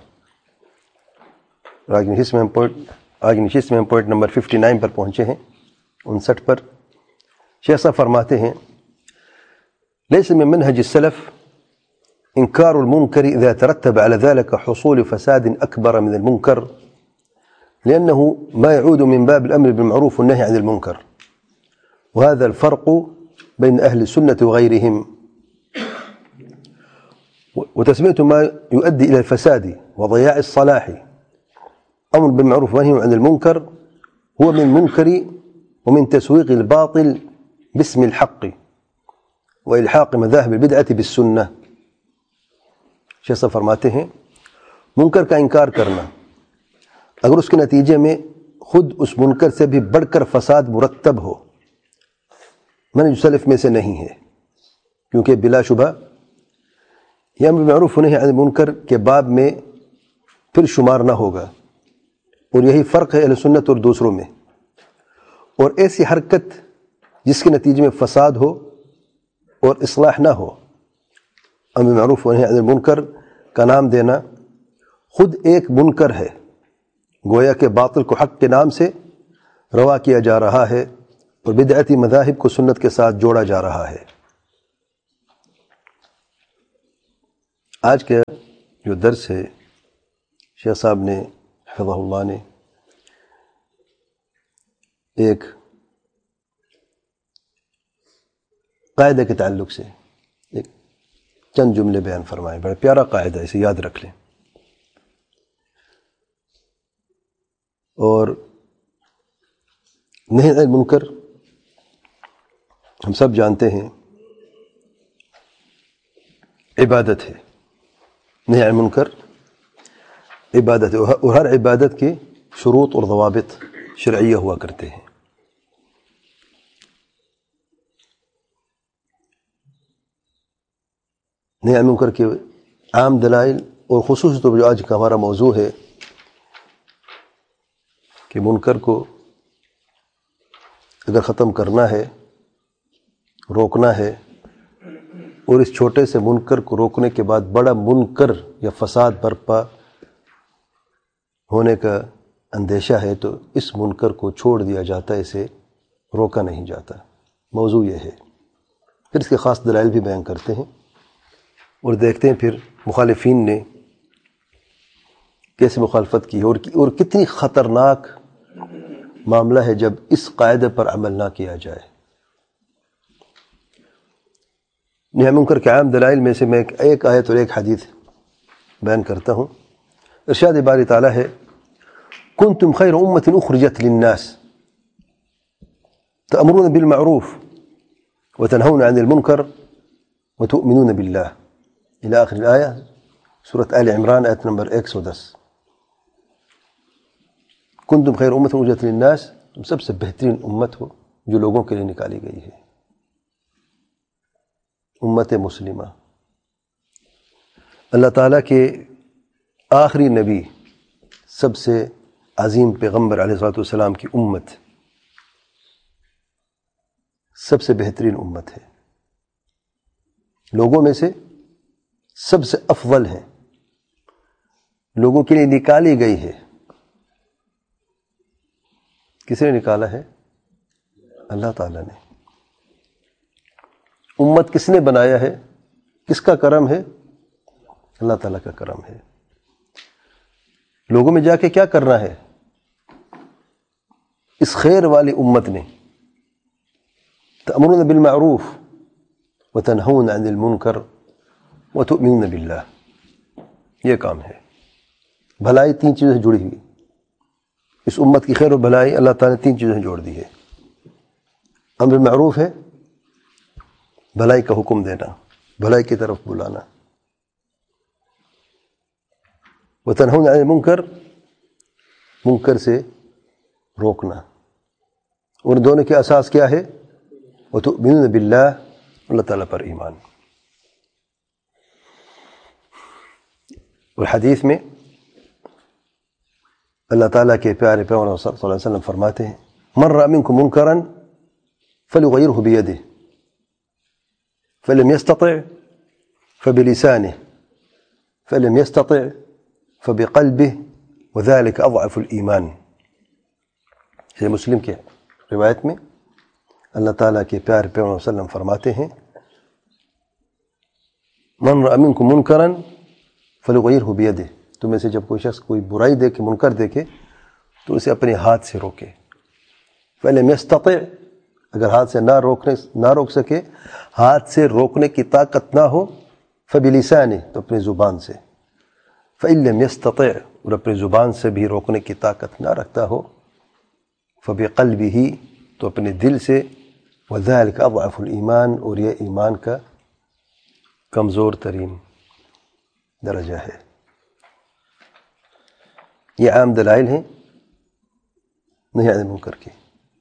آج نشست میں پوائنٹ آج نشست میں پوائنٹ نمبر ففٹی نائن پر پہنچے ہیں، انسٹھ پر۔ شیخ صاحب فرماتے ہیں ليس من منهج السلف إنكار المنكر إذا ترتب على ذلك حصول فساد أكبر من المنكر، لأنه ما يعود من باب الأمر بالمعروف والنهي عن المنكر، وهذا الفرق بين أهل السنة وغيرهم. وتسمية ما يؤدي إلى الفساد وضياع الصلاح أمر بالمعروف ونهي عن المنكر هو من منكر ومن تسويق الباطل باسم الحق وإلحاق مذاهب البدعة بالسنة. شیخ صاحب فرماتے ہیں منکر کا انکار کرنا اگر اس کے نتیجے میں خود اس منکر سے بھی بڑھ کر فساد مرتب ہو، منہج سلف میں سے نہیں ہے، کیونکہ بلا شبہ یہ امر بالمعروف ونہی عن المنکر کے باب میں پھر شمار نہ ہوگا، اور یہی فرق ہے اہل سنت اور دوسروں میں۔ اور ایسی حرکت جس کے نتیجے میں فساد ہو اور اصلاح نہ ہو، امر بالمعروف ونہی عن المنکر کا نام دینا خود ایک منکر ہے، گویا کہ باطل کو حق کے نام سے روا کیا جا رہا ہے اور بدعتی مذاہب کو سنت کے ساتھ جوڑا جا رہا ہے۔ آج کا جو درس ہے شیخ صاحب نے حفظہ اللہ نے ایک قاعدے کے تعلق سے ایک چند جملے بیان فرمائے. بڑا پیارا قاعدہ، اسے یاد رکھ لیں. اور نہی عن المنکر ہم سب جانتے ہیں عبادت ہے. نہی عن المنکر عبادت ہے، اور ہر عبادت کے شروط اور ضوابط شرعیہ ہوا کرتے ہیں. نہی عن المنکر کے عام دلائل، اور خصوصی طور پر جو آج کا ہمارا موضوع ہے کہ منکر کو اگر ختم کرنا ہے، روکنا ہے، اور اس چھوٹے سے منکر کو روکنے کے بعد بڑا منکر یا فساد برپا ہونے کا اندیشہ ہے، تو اس منکر کو چھوڑ دیا جاتا ہے، اسے روکا نہیں جاتا. موضوع یہ ہے. پھر اس کے خاص دلائل بھی بیان کرتے ہیں اور دیکھتے ہیں پھر مخالفین نے کیسے مخالفت کی اور اور کتنی خطرناک معاملہ ہے جب اس قاعدے پر عمل نہ کیا جائے. نہی عن منکر کے عام دلائل میں سے میں ایک آیت اور ایک حدیث بیان کرتا ہوں. ارشاد باری تعالیٰ ہے: کنتم خیر امت اخرجت للناس تأمرون بالمعروف وتنہون عن المنکر وتؤمنون باللہ الى آخر الآیہ، سورۃ آل عمران آیت نمبر ایک سو دس. کنتم خیر امت اخرجت للناس، تم سب سے بہترین امت ہو جو لوگوں کے لیے نکالی گئی ہے. امت مسلمہ، اللہ تعالیٰ کے آخری نبی، سب سے عظیم پیغمبر علیہ الصلوۃ والسلام کی امت سب سے بہترین امت ہے، لوگوں میں سے سب سے افضل ہے، لوگوں کے لیے نکالی گئی ہے. کس نے نکالا ہے؟ اللہ تعالیٰ نے. امت کس نے بنایا ہے؟ کس کا کرم ہے؟ اللہ تعالیٰ کا کرم ہے. لوگوں میں جا کے کیا کرنا ہے؟ اس خیر والی امت نے تأمرون بالمعروف وتنہون عن المنکر وتؤمنون باللہ، یہ کام ہے. بھلائی تین چیزوں سے جڑی ہوئی. اس امت کی خیر و بھلائی اللہ تعالیٰ نے تین چیزوں سے جوڑ دی ہے. امر معروف ہے، بھلائی کا حکم دینا، بھلائی کی طرف بلانا. وتنہون عن المنکر، منکر سے روکنا. اور دونوں کے اساس کیا ہے؟ وتؤمنون باللہ، اللہ تعالیٰ پر ایمان. اور حدیث میں اللہ تعالیٰ کے پیارے پیغمبر صلی اللہ علیہ وسلم فرماتے ہیں: من رأى منکم منکرا فلیغیرہ بیدہ فلم يستطع فبلسانه فلم يستطع فبقلبه وذلك اضعف الایمان. یہ مسلم کے روایت میں اللہ تعالیٰ کے پیارے پیغمبر صلی اللہ علیہ وسلم فرماتے ہیں: من رأى منکم منکرا فلیغیرہ بیدہ، تم میں سے جب کوئی شخص کوئی برائی دیکھے، منکر دیکھے، تو اسے اپنے ہاتھ سے روکے. فلم يستطع، اگر ہاتھ سے نہ روکنے نہ روک سکے، ہاتھ سے روکنے کی طاقت نہ ہو، فبلسانہ، تو اپنی زبان سے. فإن لم يستطع، اور اپنی زبان سے بھی روکنے کی طاقت نہ رکھتا ہو، فبقلبہ، تو اپنے دل سے. وذلك اضعف الایمان، اور یہ ایمان کا کمزور ترین درجہ ہے. یہ عام دلائل ہیں نہی عن المنکر کے.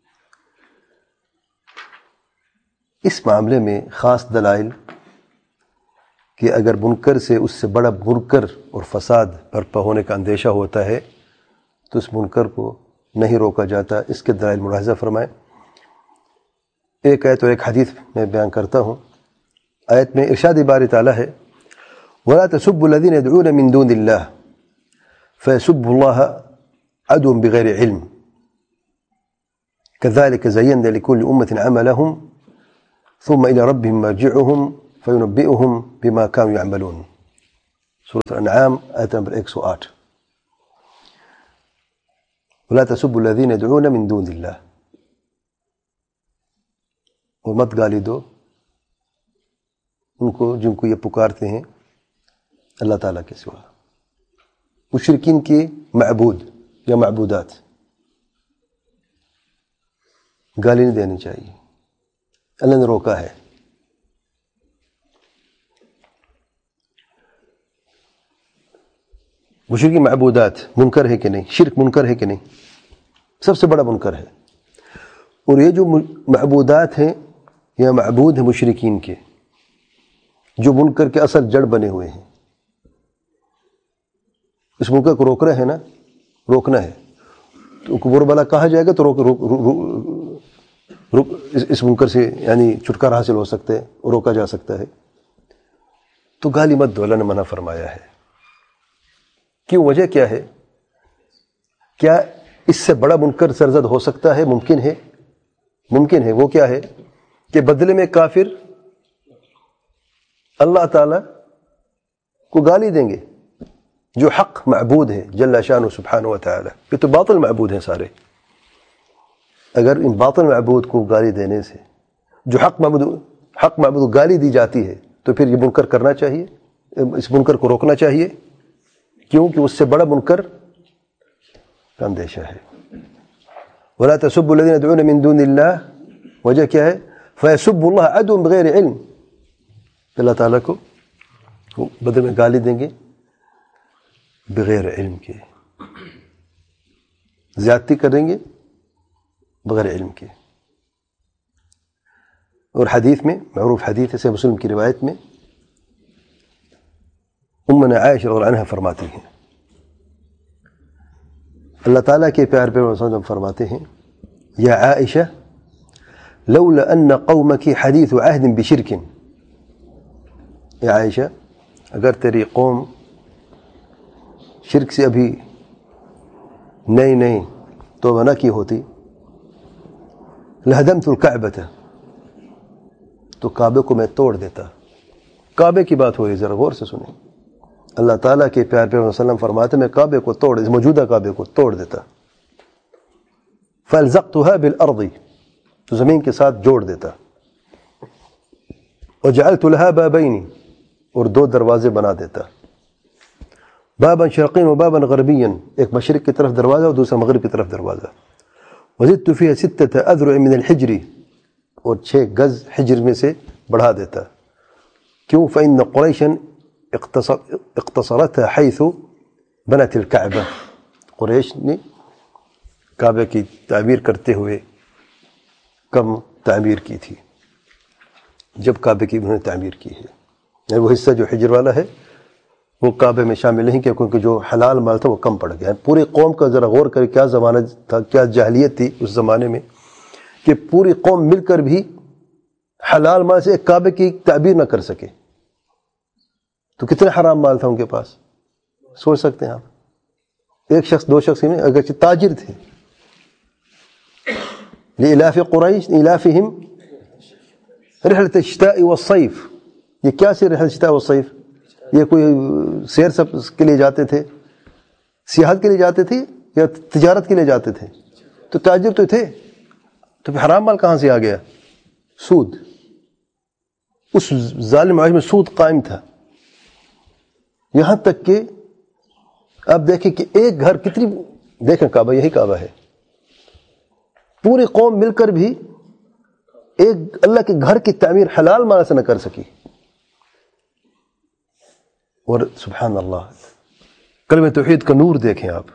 اس معاملے میں خاص دلائل کہ اگر منکر سے اس سے بڑا منکر اور فساد برپا ہونے کا اندیشہ ہوتا ہے تو اس منکر کو نہیں روکا جاتا. اس کے دلائل ملاحظہ فرمائیں. ایک آیت اور ایک حدیث میں بیان کرتا ہوں. آیت میں ارشاد باری تعالیٰ ہے: وَلَا تَسُبُّوا الَّذِينَ يَدْعُونَ مِن دُونِ اللَّهِ فَيَسُبُّوا اللَّهَ عَدْوًا بِغَيْرِ عِلْمٍ كَذَلِكَ زَيَّنَّا لِكُلِّ أُمَّةٍ عَمَلَهُمْ ثُمَّ إِلَى رَبِّهِمْ مَرْجِعُهُمْ فَيُنَبِّئُهُمْ بِمَا كَانُوا يَعْمَلُونَ. سورۃ الانعام آیت نمبر ایک سو آٹھ. ولا تسبوا الذين يدعون من دون الله، اور مت گالی دو ان کو جن کو یہ پکارتے ہیں اللہ تعالیٰ کے سوا. مشرکین کے معبود یا معبودات گالی نہیں دینی چاہیے، اللہ نے روکا ہے. مشرکی معبودات منکر ہے کہ نہیں؟ شرک منکر ہے کہ نہیں؟ سب سے بڑا منکر ہے. اور یہ جو معبودات ہیں یا معبود ہیں مشرکین کے، جو منکر کے اصل جڑ بنے ہوئے ہیں، اس منکر کو روکنا ہے نا، روکنا ہے. تو برا بلا کہا جائے گا تو روک روک روک اس منکر سے یعنی چھٹکارا حاصل ہو سکتا ہے اور روکا جا سکتا ہے. تو گالی مت دو، اللہ نے منع فرمایا ہے. کیوں؟ وجہ کیا ہے؟ کیا اس سے بڑا منکر سرزد ہو سکتا ہے؟ ممکن ہے، ممکن ہے. وہ کیا ہے کہ بدلے میں کافر اللہ تعالی کو گالی دیں گے جو حق معبود ہے جل شانہ سبحانہ و تعالی. یہ تو باطل معبود ہیں سارے. اگر ان باطل معبود کو گالی دینے سے جو حق معبود حق معبود کو گالی دی جاتی ہے تو پھر یہ منکر کرنا چاہیے، اس منکر کو روکنا چاہیے. کیونکہ اس سے بڑا منکر کا اندیشہ ہے. ولا تسبوا الذين يدعون من دون الله، وجہ کیا ہے؟ فيسبوا الله عدوا بغیر علم. اللہ تعالیٰ کو بدلے میں گالی دیں گے بغیر علم کے، زیادتی کریں گے بغیر علم کے. اور حدیث میں معروف حدیث ہے مسلم کی روایت میں امنا عائشہ رضی اللہ عنہا فرماتی ہیں، اللہ تعالیٰ کے پیار پیغمبر صلی اللہ علیہ وسلم فرماتے ہیں، یا عائشہ لولا ان قومك حدیث عہد بشرک. یا عائشہ اگر تیری قوم شرک سے ابھی نئی نئی توبہ نہ کی ہوتی لہدمت الکعبۃ، تو کعبے کو میں توڑ دیتا. کعبے کی بات ہو رہی، ذرا غور سے سنیں. اللہ تعالیٰ کے پیار پیغمبر صلی اللہ علیہ وسلم فرماتے میں کعبے کو توڑ اس موجودہ کعبے کو توڑ دیتا. فالزقتها بالارض، تو زمین کے ساتھ جوڑ دیتا. وجعلت لها بابین، اور دو دروازے بنا دیتا. بابا شرقین و بابا غربین، ایک مشرق کی طرف دروازہ اور دوسرا مغرب کی طرف دروازہ. وزدت فيها ستة اذرع من الحجر، اور چھ گز حجر میں سے بڑھا دیتا. کیوں؟ فإن قریشا اقتصرتها حيث بنت الكعبہ، قریش نے کعبہ کی تعمیر کرتے ہوئے کم تعمیر کی تھی جب کعبے کی انہوں نے تعمیر کی ہے. یعنی وہ حصہ جو حجر والا ہے وہ کعبے میں شامل نہیں کیا، کیونکہ جو حلال مال تھا وہ کم پڑ گیا. پوری قوم کا ذرا غور کرے کیا زمانہ تھا، کیا جاہلیت تھی اس زمانے میں کہ پوری قوم مل کر بھی حلال مال سے ایک کعبے کی تعبیر نہ کر سکے. تو کتنے حرام مال تھا ان کے پاس، سوچ سکتے ہیں آپ. ایک شخص دو شخص میں اگرچہ تاجر تھے. لإلاف قریش إلافهم رحلة الشتاء والصيف. یہ کیا سی رحلة الشتاء والصيف؟ یہ کوئی سیر سب کے لیے جاتے تھے، سیاحت کے لیے جاتے تھے یا تجارت کے لیے جاتے تھے؟ تو تاجر تو تھے. تو پھر حرام مال کہاں سے آ گیا؟ سود. اس ظالم معاش میں سود قائم تھا. یہاں تک کہ آپ دیکھیں کہ ایک گھر کتنی، دیکھیں کعبہ یہی کعبہ ہے، پوری قوم مل کر بھی ایک اللہ کے گھر کی تعمیر حلال مال سے نہ کر سکی. اور سبحان اللہ کلمہ توحید کا نور دیکھیں آپ.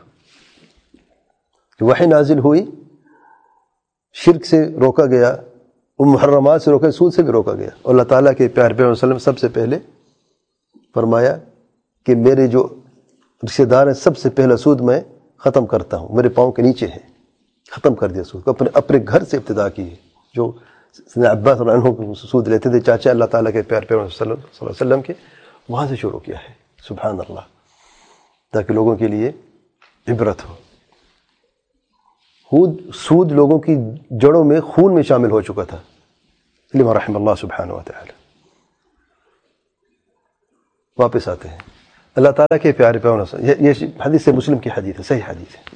وحی نازل ہوئی، شرک سے روکا گیا، محرمات سے روکا، سود سے بھی روکا گیا. اور اللہ تعالیٰ کے پیارے پیغمبر صلی اللہ علیہ وسلم سب سے پہلے فرمایا کہ میرے جو رشتہ دار ہیں سب سے پہلا سود میں ختم کرتا ہوں، میرے پاؤں کے نیچے ہے. ختم کر دیا سود کو. اپنے اپنے گھر سے ابتدا کی ہے. جو سیدنا عباس رضی اللہ عنہ سود لیتے تھے چاچا اللہ تعالیٰ کے پیارے پیغمبر صلی اللہ علیہ وسلم کے، وہاں سے شروع کیا ہے. سبحان اللہ، تاکہ لوگوں کے لیے عبرت ہو. خود سود لوگوں کی جڑوں میں خون میں شامل ہو چکا تھا. لما رحم اللہ سبحانہ و تعالی. واپس آتے ہیں. اللہ تعالیٰ کے پیارے پیغمبر، یہ یہ حدیث سے مسلم کی حدیث ہے، صحیح حدیث ہے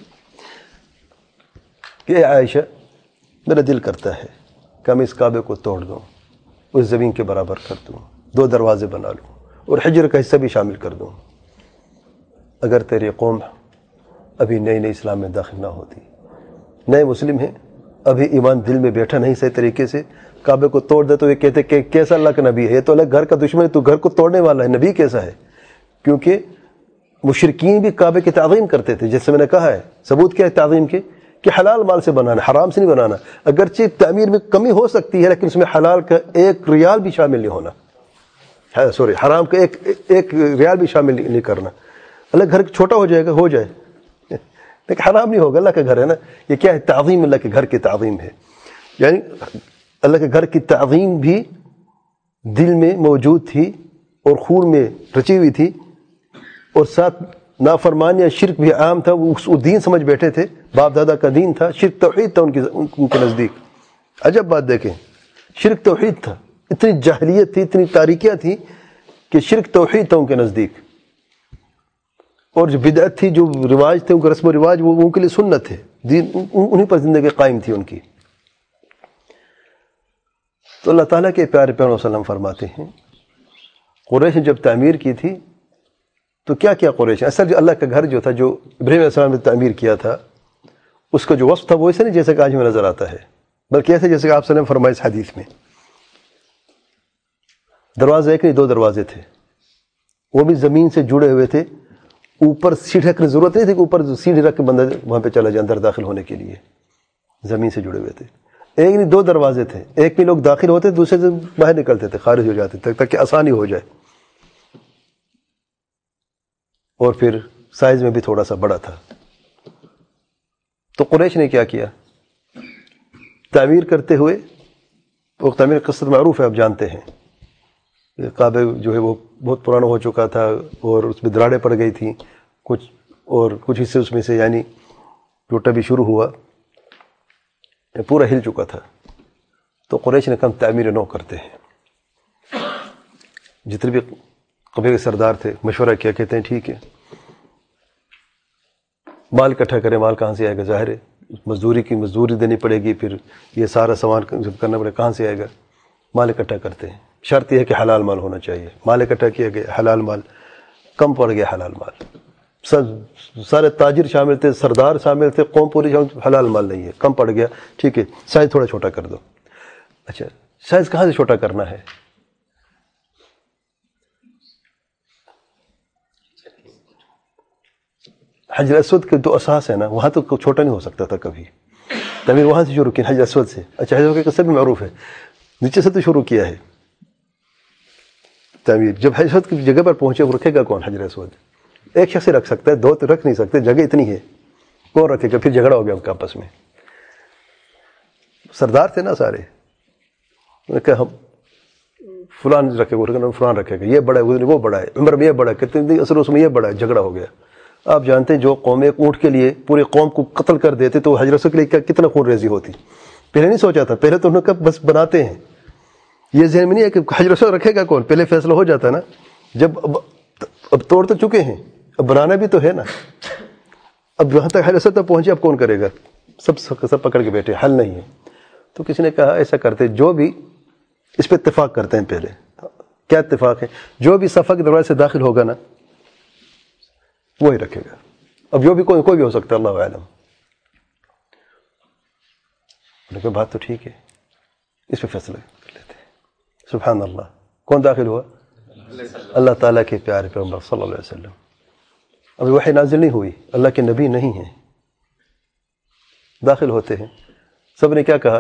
کہ اے عائشہ میرا دل کرتا ہے کہ میں اس کعبے کو توڑ دوں، اس زمین کے برابر کر دوں، دو دروازے بنا لوں اور حجر کا حصہ بھی شامل کر دوں، اگر تیری قوم ابھی نئی نئی اسلام میں داخل نہ ہوتی، نئے مسلم ہیں، ابھی ایمان دل میں بیٹھا نہیں صحیح طریقے سے، کعبے کو توڑ دے تو یہ کہتے کہ کیسا اللہ کا نبی ہے، یہ تو اللہ گھر کا دشمن ہے، تو گھر کو توڑنے والا ہے، نبی کیسا ہے؟ کیونکہ مشرکین بھی کعبے کی تعظیم کرتے تھے، جیسے میں نے کہا ہے ثبوت کیا ہے تعظیم کے کہ حلال مال سے بنانا، حرام سے نہیں بنانا، اگرچہ تعمیر میں کمی ہو سکتی ہے لیکن اس میں حلال کا ایک ریال بھی شامل نہیں ہونا، سوری حرام کا ایک ایک ریال بھی شامل نہیں کرنا۔ اللہ گھر چھوٹا ہو جائے گا، ہو جائے لیکن حرام نہیں ہوگا، اللہ کا گھر ہے نا۔ یہ کیا ہے؟ تعظیم، اللہ کے گھر کی تعظیم ہے، یعنی اللہ کے گھر کی تعظیم بھی دل میں موجود تھی اور خون میں رچی ہوئی تھی، اور ساتھ نافرمان یا شرک بھی عام تھا، وہ اس دین سمجھ بیٹھے تھے، باپ دادا کا دین تھا، شرک توحید تھا ان کی ان کے نزدیک۔ عجب بات دیکھیں، شرک توحید تھا، اتنی جاہلیت تھی، اتنی تاریکیاں تھی کہ شرک توحید تھا ان کے نزدیک، اور جو بدعت تھی، جو رواج تھے ان کے رسم و رواج، وہ ان کے لیے سنت تھے، دین انہیں پر زندگی قائم تھی ان کی۔ تو اللہ تعالیٰ کے پیارے پیغمبر صلی اللہ علیہ وسلم فرماتے ہیں قریش نے جب تعمیر کی تھی تو کیا کیا قریش نے؟ اصل جو اللہ کا گھر جو تھا، جو ابراہیم علیہ السلام نے تعمیر کیا تھا، اس کا جو وصف تھا وہ ایسے نہیں جیسے کہ آج ہمیں نظر آتا ہے، بلکہ ایسے جیسے کہ آپ صلی اللہ علیہ وسلم فرمائے اس حدیث میں، دروازے ایک نہیں دو دروازے تھے، وہ بھی زمین سے جڑے ہوئے تھے، اوپر سیڑھی رکھنے کی ضرورت نہیں تھی کہ اوپر سیڑھی رکھ کے بندہ وہاں پہ چلا جائے اندر داخل ہونے کے لیے، زمین سے جڑے ہوئے تھے۔ ایک نہیں دو دروازے تھے، ایک میں لوگ داخل ہوتے، دوسرے سے باہر نکلتے تھے، خارج ہو جاتے تھے تاکہ آسانی ہو جائے، اور پھر سائز میں بھی تھوڑا سا بڑا تھا۔ تو قریش نے کیا کیا؟ تعمیر کرتے ہوئے، وہ تعمیر قصت معروف ہے، آپ جانتے ہیں، کعبہ جو ہے وہ بہت پرانا ہو چکا تھا اور اس میں دراڑیں پڑ گئی تھیں کچھ، اور کچھ حصے اس میں سے یعنی ٹوٹا بھی شروع ہوا، پورا ہل چکا تھا۔ تو قریش نے کہا ہم تعمیر نو کرتے ہیں۔ جتنے بھی قبیلے کے سردار تھے مشورہ کیا، کہتے ہیں ٹھیک ہے، مال اکٹھا کریں، مال کہاں سے آئے گا؟ ظاہر ہے مزدوری کی مزدوری دینی پڑے گی، پھر یہ سارا سامان جب کرنا پڑے کہاں سے آئے گا؟ مال اکٹھا کرتے ہیں، شرط یہ ہے کہ حلال مال ہونا چاہیے۔ مال اکٹھا کیا گیا، حلال مال کم پڑ گیا، حلال مال سب سارے تاجر شامل تھے، سردار شامل تھے، قوم پوری شامل، حلال مال نہیں ہے، کم پڑ گیا، ٹھیک ہے سائز تھوڑا چھوٹا کر دو۔ اچھا سائز کہاں سے چھوٹا کرنا ہے؟ حجر اسود کے دو اساس ہیں نا، وہاں تو چھوٹا نہیں ہو سکتا تھا کبھی، تعمیر وہاں سے شروع کی حجر اسود سے۔ اچھا حجر اسود کا قصہ بھی معروف ہے، نیچے سے تو شروع کیا ہے تعمیر۔ جب حجر اسود کی جگہ پر پہنچے، وہ رکھے گا کون؟ حجر اسود ایک شخص رکھ سکتا ہے، دو تو رکھ نہیں سکتے، جگہ اتنی ہے، کون رکھے گا؟ پھر جھگڑا ہو گیا ان کا آپس میں، سردار تھے نا سارے، انہوں نے کہا ہم فلان رکھے گا، فلان رکھے گا، یہ بڑا ہے، وہ بڑا ہے، عمر میں یہ بڑا ہے، کتنے اثر اس میں یہ بڑا ہے، جھگڑا ہو گیا۔ آپ جانتے ہیں جو قوم ایک اونٹ کے لیے پورے قوم کو قتل کر دیتے تو حجر اسود کے لیے کتنا خون ریزی ہوتی، پہلے نہیں سوچا تھا، پہلے تو انہوں نے کہا بس بناتے ہیں، یہ ذہن میں نہیں ہے کہ حجر اسود رکھے گا کون، پہلے فیصلہ ہو جاتا نا، جب اب اب توڑ تو چکے ہیں، اب بنانا بھی تو ہے نا، اب وہاں تک حجر اسود تک پہنچے، اب کون کرے گا؟ سب سب پکڑ کے بیٹھے، حل نہیں ہے۔ تو کسی نے کہا ایسا کرتے، جو بھی اس پہ اتفاق کرتے ہیں، پہلے کیا اتفاق ہے؟ جو بھی صفحہ کے دروازے سے داخل ہوگا نا وہی رکھے گا، اب جو بھی کوئی کوئی بھی ہو سکتا ہے، اللہ عالم۔ لیکن بات تو ٹھیک ہے، اس پہ فیصلہ کر لیتے ہیں۔ سبحان اللہ، کون داخل ہوا؟ اللہ تعالیٰ کے پیارے پیغمبر صلی اللہ علیہ وسلم۔ ابھی وحی نازل نہیں ہوئی، اللہ کے نبی نہیں ہیں، داخل ہوتے ہیں۔ سب نے کیا کہا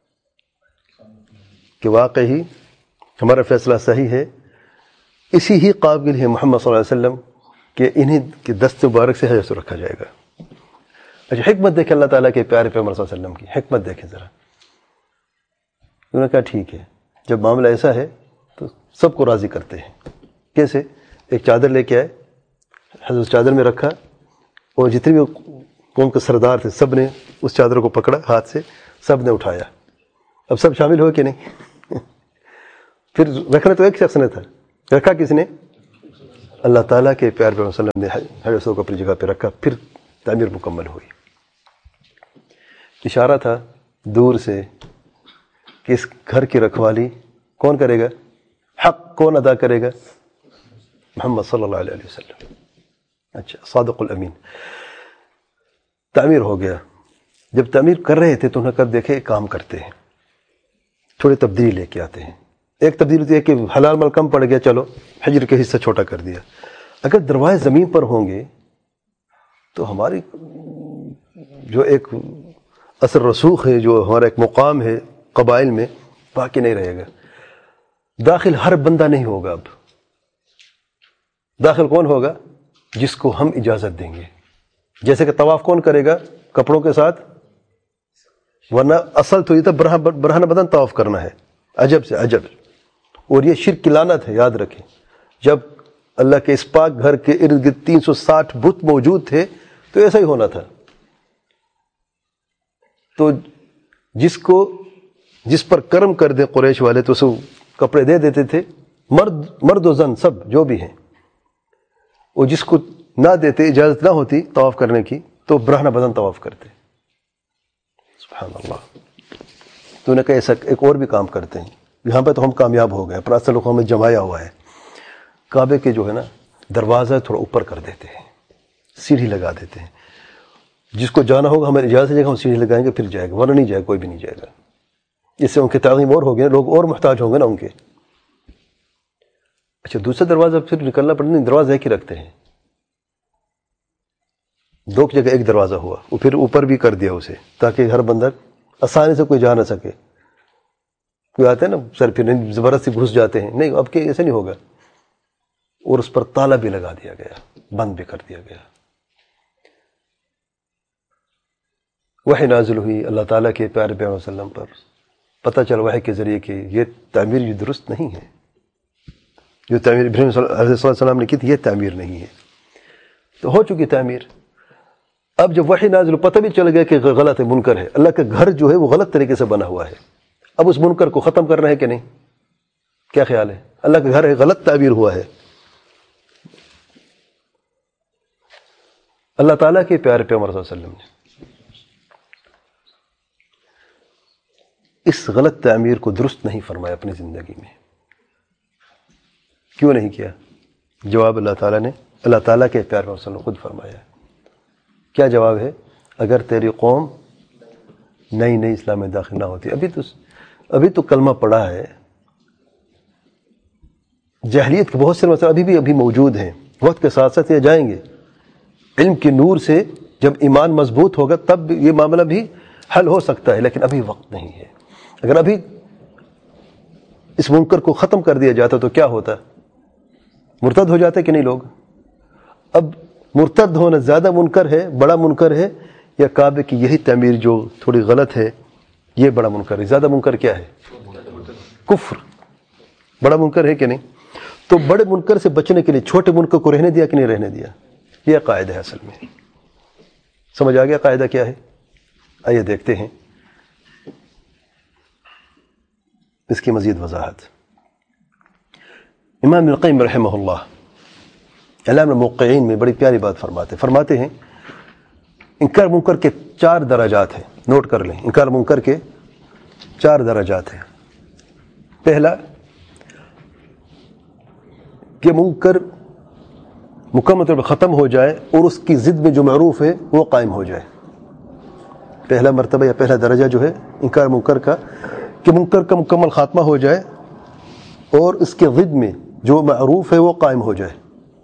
کہ واقعی ہمارا فیصلہ صحیح ہے، اسی ہی قابل ہے محمد صلی اللہ علیہ وسلم کہ انہیں کے دست مبارک سے حجر رکھا جائے گا۔ اچھا حکمت دیکھیں اللہ تعالیٰ کے پیارے پیغمبر صلی اللہ علیہ وسلم کی، حکمت دیکھیں ذرا۔ انہوں نے کہا ٹھیک ہے، جب معاملہ ایسا ہے تو سب کو راضی کرتے ہیں۔ کیسے؟ ایک چادر لے کے آئے، حضرت چادر میں رکھا، اور جتنے بھی قوم کے سردار تھے سب نے اس چادر کو پکڑا ہاتھ سے، سب نے اٹھایا۔ اب سب شامل ہوئے کہ نہیں؟ پھر رکھنا تو ایک شخص نے تھا، رکھا کس نے؟ اللہ تعالیٰ کے پیار پیغمبر صلی اللہ علیہ وسلم نے حجر کو اپنی جگہ پہ رکھا، پھر تعمیر مکمل ہوئی۔ اشارہ تھا دور سے کہ اس گھر کی رکھوالی کون کرے گا، حق کون ادا کرے گا؟ محمد صلی اللہ علیہ وسلم۔ اچھا، صادق الامین۔ تعمیر ہو گیا، جب تعمیر کر رہے تھے تو انہوں نے کب دیکھے کام کرتے ہیں، تھوڑی تبدیلی لے کے آتے ہیں۔ ایک تبدیلی ہوتی ہے کہ حلال مال کم پڑ گیا، چلو حجر کے حصہ چھوٹا کر دیا۔ اگر دروازے زمین پر ہوں گے تو ہماری جو ایک اثر رسوخ ہے، جو ہمارا ایک مقام ہے قبائل میں، باقی نہیں رہے گا۔ داخل ہر بندہ نہیں ہوگا، اب داخل کون ہوگا؟ جس کو ہم اجازت دیں گے۔ جیسے کہ طواف کون کرے گا؟ کپڑوں کے ساتھ، ورنہ اصل تو یہ تھا برہنہ بدن طواف کرنا ہے، عجب سے عجب۔ اور یہ شرک کی لعنت ہے، یاد رکھیں۔ جب اللہ کے اس پاک گھر کے ارد گرد تین سو ساٹھ بت موجود تھے تو ایسا ہی ہونا تھا۔ تو جس کو جس پر کرم کر دیں قریش والے تو اسے کپڑے دے دیتے تھے، مرد مرد و زن سب جو بھی ہیں۔ اور جس کو نہ دیتے، اجازت نہ ہوتی طواف کرنے کی، تو برہنہ بدن طواف کرتے۔ سبحان اللہ۔ تو نے کہا ایسا ایک اور بھی کام کرتے ہیں، یہاں پہ تو ہم کامیاب ہو گئے، پر اصل لوگوں میں جمایا ہوا ہے۔ کعبے کے جو ہے نا دروازہ تھوڑا اوپر کر دیتے ہیں، سیڑھی لگا دیتے ہیں۔ جس کو جانا ہوگا ہمیں اجازت دے گا، ہم سیڑھی لگائیں گے پھر جائے گا، ورنہ نہیں جائے گا، کوئی بھی نہیں جائے گا۔ اس سے ان کی تعظیم اور ہوگی، لوگ اور محتاج ہوں گے نا ان کے۔ اچھا، دوسرا دروازہ پھر نکلنا پڑتا نہیں، دروازہ ایک ہی رکھتے ہیں۔ دو کی جگہ ایک دروازہ ہوا، وہ پھر اوپر بھی کر دیا اسے، تاکہ ہر بندہ آسانی سے کوئی جا نہ سکے۔ کوئی آتے ہیں نا سر پھر زبردستی گھس جاتے ہیں، نہیں اب کہ ایسے نہیں ہوگا۔ اور اس پر تالا بھی لگا دیا گیا، بند بھی کر دیا گیا۔ وحی نازل ہوئی اللہ تعالیٰ کے پیارے پیغمبر صلی اللہ علیہ وسلم پر، پتہ چلا وحی کے ذریعے کہ یہ تعمیر یہ درست نہیں ہے، جو تعمیر ابراہیم علیہ السلام نے کی تھی یہ تعمیر نہیں ہے۔ تو ہو چکی تعمیر۔ اب جب وحی نازل پتہ بھی چل گیا کہ غلط ہے، منکر ہے، اللہ کا گھر جو ہے وہ غلط طریقے سے بنا ہوا ہے، اب اس منکر کو ختم کرنا ہے کہ نہیں؟ کیا خیال ہے؟ اللہ کا گھر ہے، غلط تعبیر ہوا ہے۔ اللہ تعالیٰ کے پیارے پیغمبر صلی اللہ علیہ وسلم نے اس غلط تعمیر کو درست نہیں فرمایا اپنی زندگی میں۔ کیوں نہیں کیا؟ جواب اللہ تعالیٰ نے اللہ تعالیٰ کے پیارے پیغمبر صلی اللہ علیہ وسلم نے خود فرمایا۔ کیا جواب ہے؟ اگر تیری قوم نئی نئی اسلام میں داخل نہ ہوتی، ابھی تو ابھی تو کلمہ پڑا ہے، جاہلیت کے بہت سے مسائل ابھی بھی ابھی موجود ہیں، وقت کے ساتھ ساتھ یہ جائیں گے۔ علم کے نور سے جب ایمان مضبوط ہوگا تب یہ معاملہ بھی حل ہو سکتا ہے، لیکن ابھی وقت نہیں ہے۔ اگر ابھی اس منکر کو ختم کر دیا جاتا تو کیا ہوتا؟ مرتد ہو جاتے کہ نہیں لوگ؟ اب مرتد ہونا زیادہ منکر ہے، بڑا منکر ہے، یا کعبے کی یہی تعمیر جو تھوڑی غلط ہے یہ بڑا منکر ہے؟ زیادہ منکر کیا ہے؟ کفر بڑا منکر ہے کہ نہیں؟ تو بڑے منکر سے بچنے کے لیے چھوٹے منکر کو رہنے دیا کہ نہیں رہنے دیا؟ یہ قاعدہ ہے اصل میں۔ سمجھ آ گیا قاعدہ کیا ہے؟ آئیے دیکھتے ہیں اس کی مزید وضاحت۔ امام ابن القیم رحمہ اللہ اعلام الموقعین میں بڑی پیاری بات فرماتے فرماتے ہیں انکار منکر کے چار درجات ہیں، نوٹ کر لیں۔ انکار منکر کے چار درجات ہیں۔ پہلا کہ منکر مکمل طور پر ختم ہو جائے اور اس کی ضد میں جو معروف ہے وہ قائم ہو جائے۔ پہلا مرتبہ یا پہلا درجہ جو ہے انکار منکر کا، کہ منکر کا مکمل خاتمہ ہو جائے اور اس کے ضد میں جو معروف ہے وہ قائم ہو جائے۔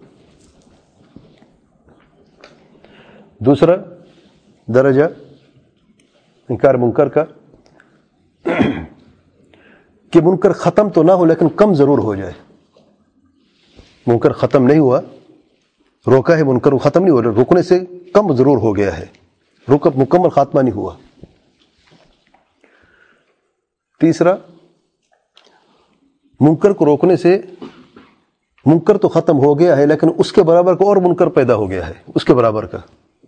دوسرا درجہ انکار منکر کا کہ منکر ختم تو نہ ہو لیکن کم ضرور ہو جائے۔ منکر ختم نہیں ہوا، روکا ہے منکر، ختم نہیں ہو رہا، رکنے سے کم ضرور ہو گیا ہے، رک مکمل خاتمہ نہیں ہوا۔ تیسرا منکر کو روکنے سے منکر تو ختم ہو گیا ہے لیکن اس کے برابر کا اور منکر پیدا ہو گیا ہے، اس کے برابر کا۔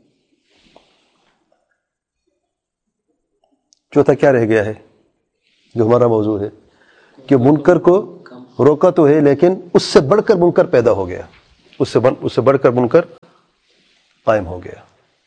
چوتھا کیا رہ گیا ہے جو ہمارا موضوع ہے کہ منکر کو روکا تو ہے لیکن اس سے بڑھ کر منکر پیدا ہو گیا، اس سے بن اس سے بڑھ کر منکر قائم ہو گیا.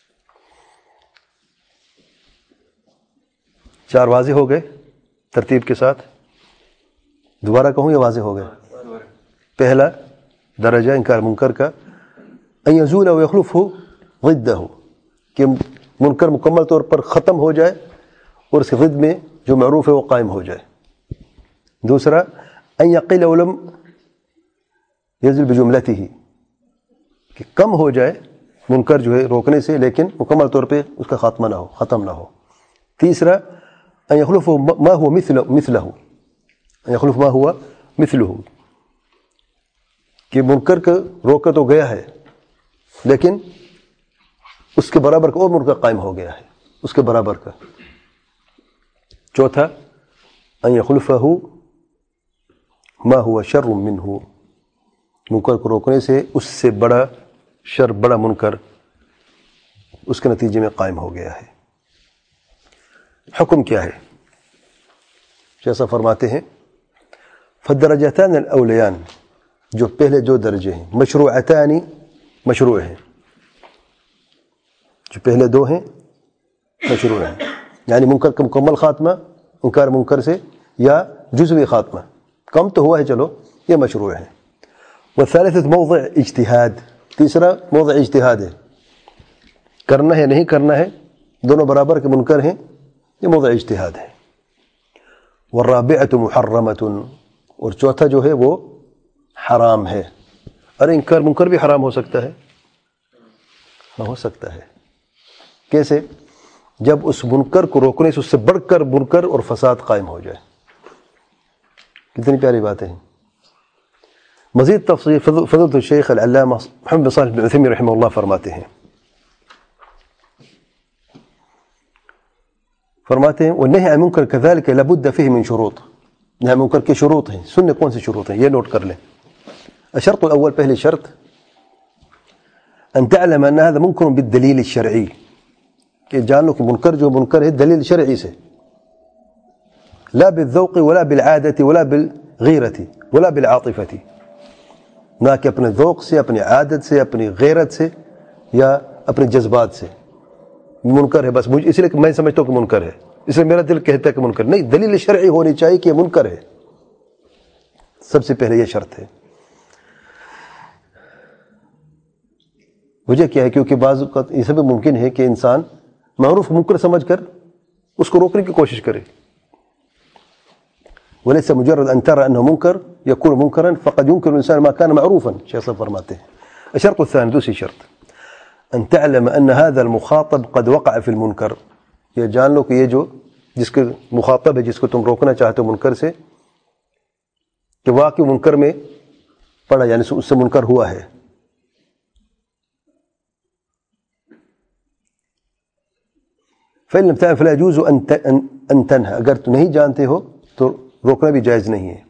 چار واضح ہو گئے ترتیب کے ساتھ. دوبارہ کہوں یا واضح ہو گئے؟ پہلا درجہ انکار منکر کا ان یزول و یخلف ہو ضدہ، کہ منکر مکمل طور پر ختم ہو جائے اور اس کے ضد میں جو معروف ہے وہ قائم ہو جائے. دوسرا ان یقل ولم یزل بجملتہ، کہ کم ہو جائے منکر جو ہے روکنے سے لیکن مکمل طور پہ اس کا خاتمہ نہ ہو، ختم نہ ہو. تیسرا ان یخلف ما هو مثل مثلہ ان یخلف ما هو مثلہ، کہ منکر کا روکا تو گیا ہے لیکن اس کے برابر کا اور منکر قائم ہو گیا ہے، اس کے برابر کا. چوتھا ان یخلفہ ما هو شر منہ، منکر کو روکنے سے اس سے بڑا شر، بڑا منکر اس کے نتیجے میں قائم ہو گیا ہے. حکم کیا ہے؟ جیسا فرماتے ہیں فالدرجتان الاولیان، جو پہلے جو درجے ہیں مشروعتان، مشروع ہیں، جو پہلے دو ہیں مشروع ہیں، یعنی منکر کا مکمل خاتمہ انکار منکر سے یا جزوی خاتمہ، کم تو ہوا ہے چلو یہ مشروع ہے. والثالثة موضع اجتہاد، تیسرا موضع اجتہاد ہے، کرنا ہے نہیں کرنا ہے دونوں برابر کے منکر ہیں، یہ موضع اجتہاد ہے. والرابعة محرمة، اور چوتھا جو ہے وہ حرام ہے. ارے انکار منکر بھی حرام ہو سکتا ہے؟ ہاں ہو سکتا ہے. کیسے؟ جب اس منکر کو روکنے سے اس سے بڑھ کر منکر اور فساد قائم ہو جائے. کتنی پیاری باتیں ہیں. مزید تفصیل فضیلۃ الشیخ العلامہ محمد بن صالح بن عثیمین رحمہ اللہ فرماتے ہیں فرماتے ہیں والنہی عن منکر کذالک لابد فیہ من شروط، نہی منکر کے شروط ہیں. سننے کون سی شروط ہیں؟ یہ نوٹ کر لیں. الشرط الاول، پہلی شرط ان تعلم ان هذا منکر بالدلیل الشرعی، کہ جان لو کہ منکر جو منکر ہے دلیل شرعی سے، لا بالذوق ولا بالعادة ولا بالغیرة ولا بالعاطفة، نہ کہ اپنے ذوق سے، اپنی عادت سے، اپنی غیرت سے یا اپنے جذبات سے. منکر ہے بس مجھے اس لیے میں سمجھتا ہوں کہ منکر ہے، اس لیے میرا دل کہتا ہے کہ منکر نہیں. دلیل شرعی ہونی چاہیے کہ یہ منکر ہے. سب سے پہلے یہ شرط ہے. وجہ کیا ہے؟ کیونکہ بعض اوقات یہ سب ممکن ہے کہ انسان معروف منکر سمجھ کر اس کو روکنے کی کوشش کرے. وليس مجرد ان ترى انه منكر يكون منكرا، فقد ينكر الانسان ما كان معروفا. شيخ صاحب فرماتے ہیں. الشرط الثاني، دوسری شرط ان تعلم ان هذا المخاطب قد وقع في المنكر، یہ جان لو کہ یہ جو جس کے مخاطب ہے، جس کو تم روکنا چاہتے ہو منکر سے، کہ واقعی منکر میں پڑا، یعنی اس سے منکر ہوا ہے. فإن لم تعلم فلا يجوز ان ان تنهى، اگر تو نہیں جانتے ہو تو روکنا بھی جائز نہیں ہے.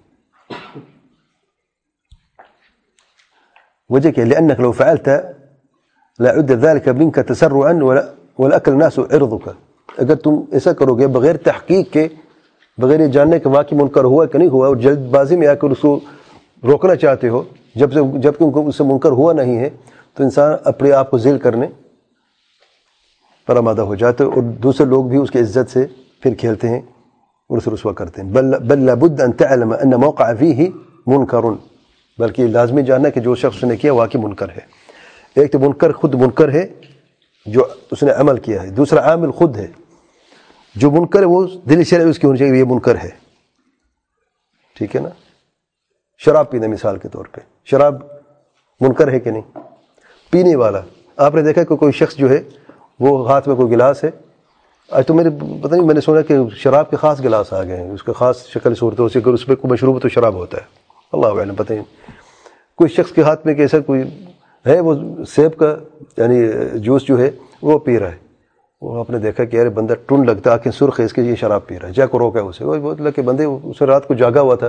وجہ کہ لأنك لو فعلت لا عد ذلك منك تسرعا والأكل الناس عرضك، اگر تم ایسا کرو گے بغیر تحقیق کے، بغیر یہ جاننے کہ واقعی منکر ہوا کہ نہیں ہوا، اور جلد بازی میں آ کر اس کو روکنا چاہتے ہو جب سے جب کہ اس سے منکر ہوا نہیں ہے، تو انسان اپنے آپ کو ذل کرنے پر آمادہ ہو جاتے، اور دوسرے لوگ بھی اس کی عزت سے پھر کھیلتے ہیں اور اسے رسوا کرتے ہیں. بل بل لابد ان تعلم ان موقع فيه منکر، بلکہ لازمی جاننا کہ جو شخص نے کیا واقعی منکر ہے. ایک تو منکر خود منکر ہے جو اس نے عمل کیا ہے، دوسرا عامل خود ہے جو منکر ہے، وہ دل شرعی اس کی ہونی چاہیے یہ منکر ہے. ٹھیک ہے نا؟ شراب پینا مثال کے طور پہ، شراب منکر ہے کہ نہیں؟ پینے والا، آپ نے دیکھا کہ کوئی شخص جو ہے وہ ہاتھ میں کوئی گلاس ہے، آج تو میرے پتہ نہیں، میں نے سنا کہ شراب کے خاص گلاس آ گئے ہیں، اس کا خاص شکل صورت ہے، اگر اس پہ کوئی مشروب تو شراب ہوتا ہے، اللہ اعلم، پتہ نہیں. کوئی شخص کے ہاتھ میں کیسا کوئی ہے، وہ سیب کا یعنی جوس جو ہے وہ پی رہا ہے، وہ آپ نے دیکھا کہ یار بندہ ٹن لگتا، آنکھیں سرخ ہے اس کے، یہ شراب پی رہا ہے، جا کو روکا ہے اسے. وہ بہت لگے بندے اسے رات کو جاگا ہوا تھا،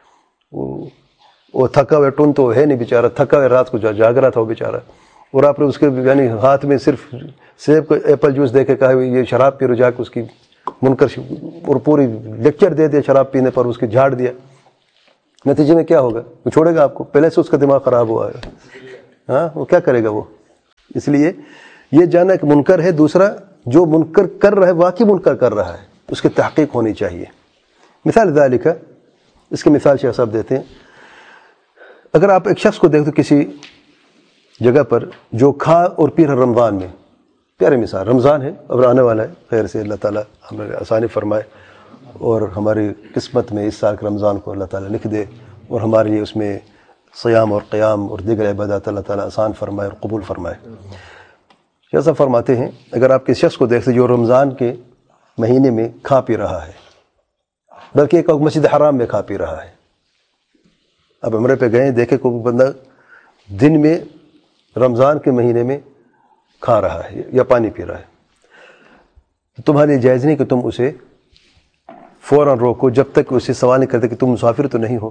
وہ تھکا ہوا، ٹن تو ہے نہیں بیچارہ، تھکا ہوا رات کو جاگ رہا تھا وہ بیچارہ، اور آپ نے اس کے یعنی ہاتھ میں صرف سیب کو ایپل جوس دے کے کہا یہ شراب پی رہا، جا کے اس کی منکر اور پوری لیکچر دے دیا شراب پینے پر، اس کی جھاڑ دیا. نتیجے میں کیا ہوگا؟ وہ چھوڑے گا آپ کو؟ پہلے سے اس کا دماغ خراب ہوا ہے. ہاں وہ کیا کرے گا وہ. اس لیے یہ جانا کہ منکر ہے. دوسرا جو منکر کر رہا ہے واقعی منکر کر رہا ہے اس کی تحقیق ہونی چاہیے. مثال ذالک، اس کی مثال شیخ صاحب دیتے ہیں. اگر آپ ایک شخص کو دیکھو کسی جگہ پر جو کھا اور پی رہا رمضان میں، پیاری مثال، رمضان ہے اب آنے والا ہے، خیر سے اللہ تعالیٰ ہمیں آسانی فرمائے اور ہماری قسمت میں اس سال کے رمضان کو اللہ تعالیٰ لکھ دے اور ہمارے لیے اس میں صیام اور قیام اور دیگر عبادات اللہ تعالیٰ آسان فرمائے اور قبول فرمائے. جیسا فرماتے ہیں اگر آپ کسی شخص کو دیکھتے جو رمضان کے مہینے میں کھا پی رہا ہے، بلکہ ایک مسجد حرام میں کھا پی رہا ہے. اب عمرے پہ گئے، دیکھے کوئی بندہ دن میں رمضان کے مہینے میں کھا رہا ہے یا پانی پی رہا ہے، تمہارے لیے جائز نہیں کہ تم اسے فوراً روکو جب تک اسے سوال نہیں کرتے کہ تم مسافر تو نہیں ہو.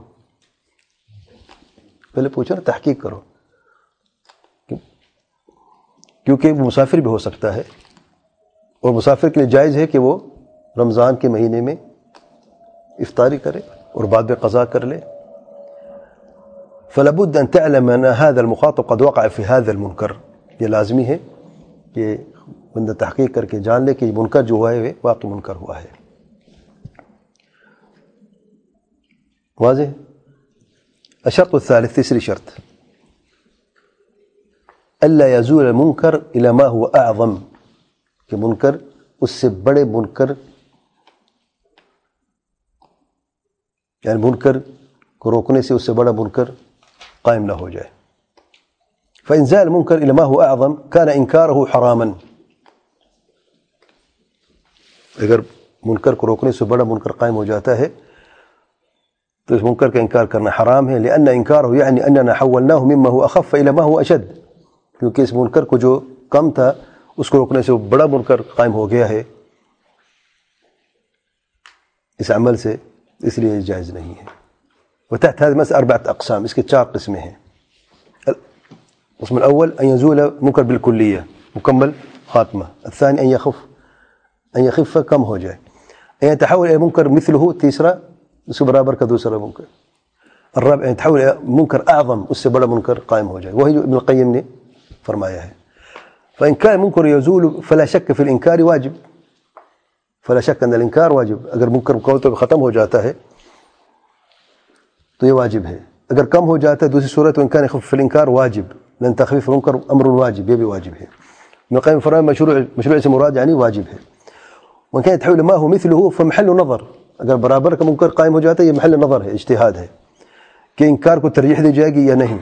پہلے پوچھو نا، تحقیق کرو، کیونکہ وہ مسافر بھی ہو سکتا ہے اور مسافر کے لیے جائز ہے کہ وہ رمضان کے مہینے میں افطاری کرے اور بعد میں قضا کر لے. فلابد ان تعلم ان هذا المخاطب قد وقع في هذا المنكر. یہ لازمی ہے کہ بندہ تحقیق کر کے جان لے کہ یہ منکر جو ہوا ہے وہ واقعی منکر ہوا ہے. واضح. الشرط الثالث، تیسری شرط، الا يزول المنكر الى ما هو اعظم، کہ منکر اس سے بڑے منکر، یعنی منکر کو روکنے سے اس سے بڑا منکر قائم نہ ہو جائے. فإن زال المنكر إلى ما هو أعظم كان إنكاره حراما. اگر منکر کو روکنے سے بڑا منکر قائم ہو جاتا ہے تو اس منکر کا انکار کرنا حرام ہے. لأن إنكاره يعني أننا حولناه مما هو أخف إلى ما هو أشد. کیونکہ اس منکر کو جو کم تھا اس کو روکنے سے بڑا منکر قائم ہو گیا ہے اس عمل سے، اس لیے جائز نہیں ہے. وتحت هذه المسألة أربعة أقسام، اس کے چار قسمیں ہیں. القسم الأول أن يزول منكر بالكلية، مكمل خاتمة. الثاني أن يخف أن يخف کم ہو جائے. أن يتحول إلى منكر مثله، تیسرا اس کے برابر کا دوسرا منکر. الرابع أن يتحول إلى منكر أعظم، اس سے بڑا منکر قائم ہو جائے. وہی جو ابن القیم نے فرمایا ہے. فإن كان منكر يزول فلا شك في الإنكار واجب. فلا شك أن الإنكار واجب. اگر منکر قول تو ختم ہو جاتا ہے تو یہ واجب ہے. اگر کم ہو جاتا ہے دوسری صورت وإن كان يخف في الإنكار واجب، لأن تخفيف المنكر أمر واجب، یہ بھی واجب ہے. ابن القیم فرمایا مشروع مشروع سے مراد یعنی واجب ہے. وإن كان يتحول ما هو مثله فمحل نظر. اگر برابر کا منکر قائم ہو جاتا ہے یہ محل نظر ہے، اجتہاد ہے کہ انکار کو ترجیح دی جائے گی یا نہیں.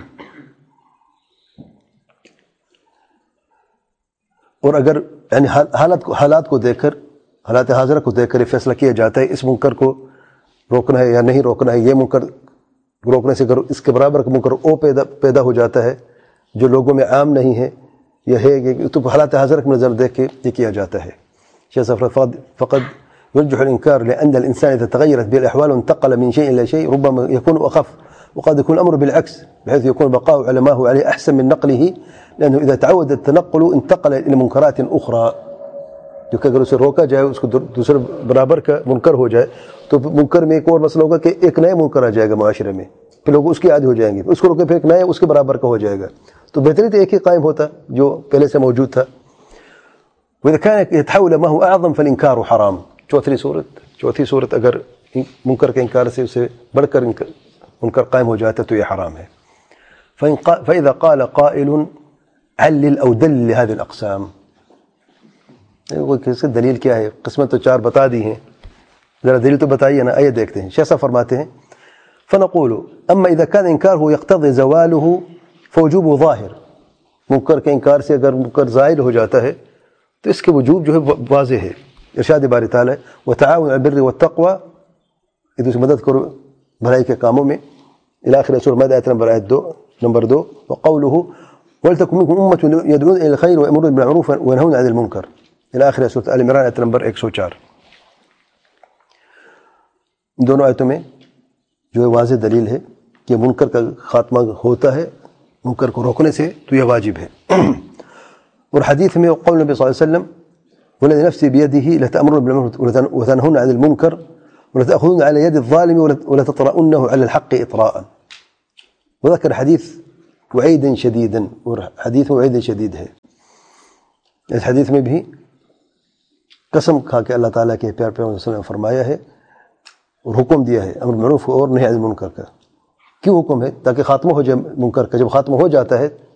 اور اگر یعنی حالت کو حالات کو دیکھ کر، حالات حاضرہ کو دیکھ کر یہ فیصلہ کیا جاتا ہے اس منکر کو روکنا ہے یا نہیں روکنا ہے. یہ منکر روکنے سے اگر اس کے برابر کا منکر او پیدا پیدا ہو جاتا ہے جو لوگوں میں عام نہیں ہے یا ہے، تو حالات حاضرہ کی نظر دیکھ کے یہ کیا جاتا ہے. شیخ صاحب فقد يرجح الإنكار لأن الإنسان إذا تغيرت به الأحوال وانتقل من شيء إلى شيء ربما يكون أخف، وقد يكون الأمر بالعكس بحيث يكون بقاؤه على ما هو عليه أحسن من نقله، لأنه إذا تعود التنقل انتقل إلى منكرات أخرى. جو کہ اگر اسے روکا جائے اس کو دوسرے برابر کا منکر ہو جائے تو منکر میں ایک اور مسئلہ ہوگا کہ ایک نئے منکر آ جائے گا معاشرے میں، پھر لوگ اس کی عادی ہو جائیں گے، اس کو روکے پھر ایک نئے اس کے برابر کا ہو جائے گا. تو بہترین تو ایک ہی قائم ہوتا جو پہلے سے موجود تھا. وإذا كان يتحول ما هو أعظم فالإنكار حرام. چوتھی صورت چوتھی صورت اگر منکر کے انکار سے اسے بڑھ کر منکر قائم ہو جاتا ہے تو یہ حرام ہے. فإذا قال قائل علل أو دل لهذه الأقسام. وہ کس دلیل کیا ہے؟ قسمت تو چار بتا دی ہیں، ذرا دلیل تو بتائیے نا. آئیے دیکھتے ہیں. شیخ صاحب فرماتے ہیں فنقول اما اذا كان انكاره يقتضي زواله فوجوبه ظاهر. منکر کے انکار سے اگر منکر زائل ہو جاتا ہے تو اس کے وجوب جو ہے واضح ہے. ارشاد باری تعالی وتعاون على البر والتقوى، ایک دوسرے مدد کرو بھلائی کے کاموں میں، الى اخر سورہ مائدہ آیت نمبر آیت دو نمبر دو. وقوله ولتكن منكم امة يدعون الى الخير ويأمرون بالمعروف وينهون عن المنكر الى اخر سورہ آل عمران آیت نمبر ایک سو چار. دونوں آیتوں میں جو ہے واضح دلیل ہے کہ منکر کا خاتمہ ہوتا ہے منکر کو روکنے سے تو یہ واجب ہے. اور حدیث میں قول نبی صلی اللہ علیہ وسلم والذي نفسي بيده لتأمرون بالمعروف وتنهون عن المنكر ولتأخذون على يد الظالم ولتطرؤنه على الحق إطراء. وذكر حديث وعید شدید، اور حدیث میں وعید شدید ہے۔ اس حدیث میں بھی قسم کھا کے اللہ تعالیٰ کے پیار پیغمبر صلی اللہ علیہ وسلم نے فرمایا ہے اور حکم دیا ہے امر بالمعروف اور نہی عن المنکر کا۔ کیوں حکم ہے؟ تاکہ خاتمہ ہو جائے منکر کا۔ جب خاتمہ ہو جاتا ہے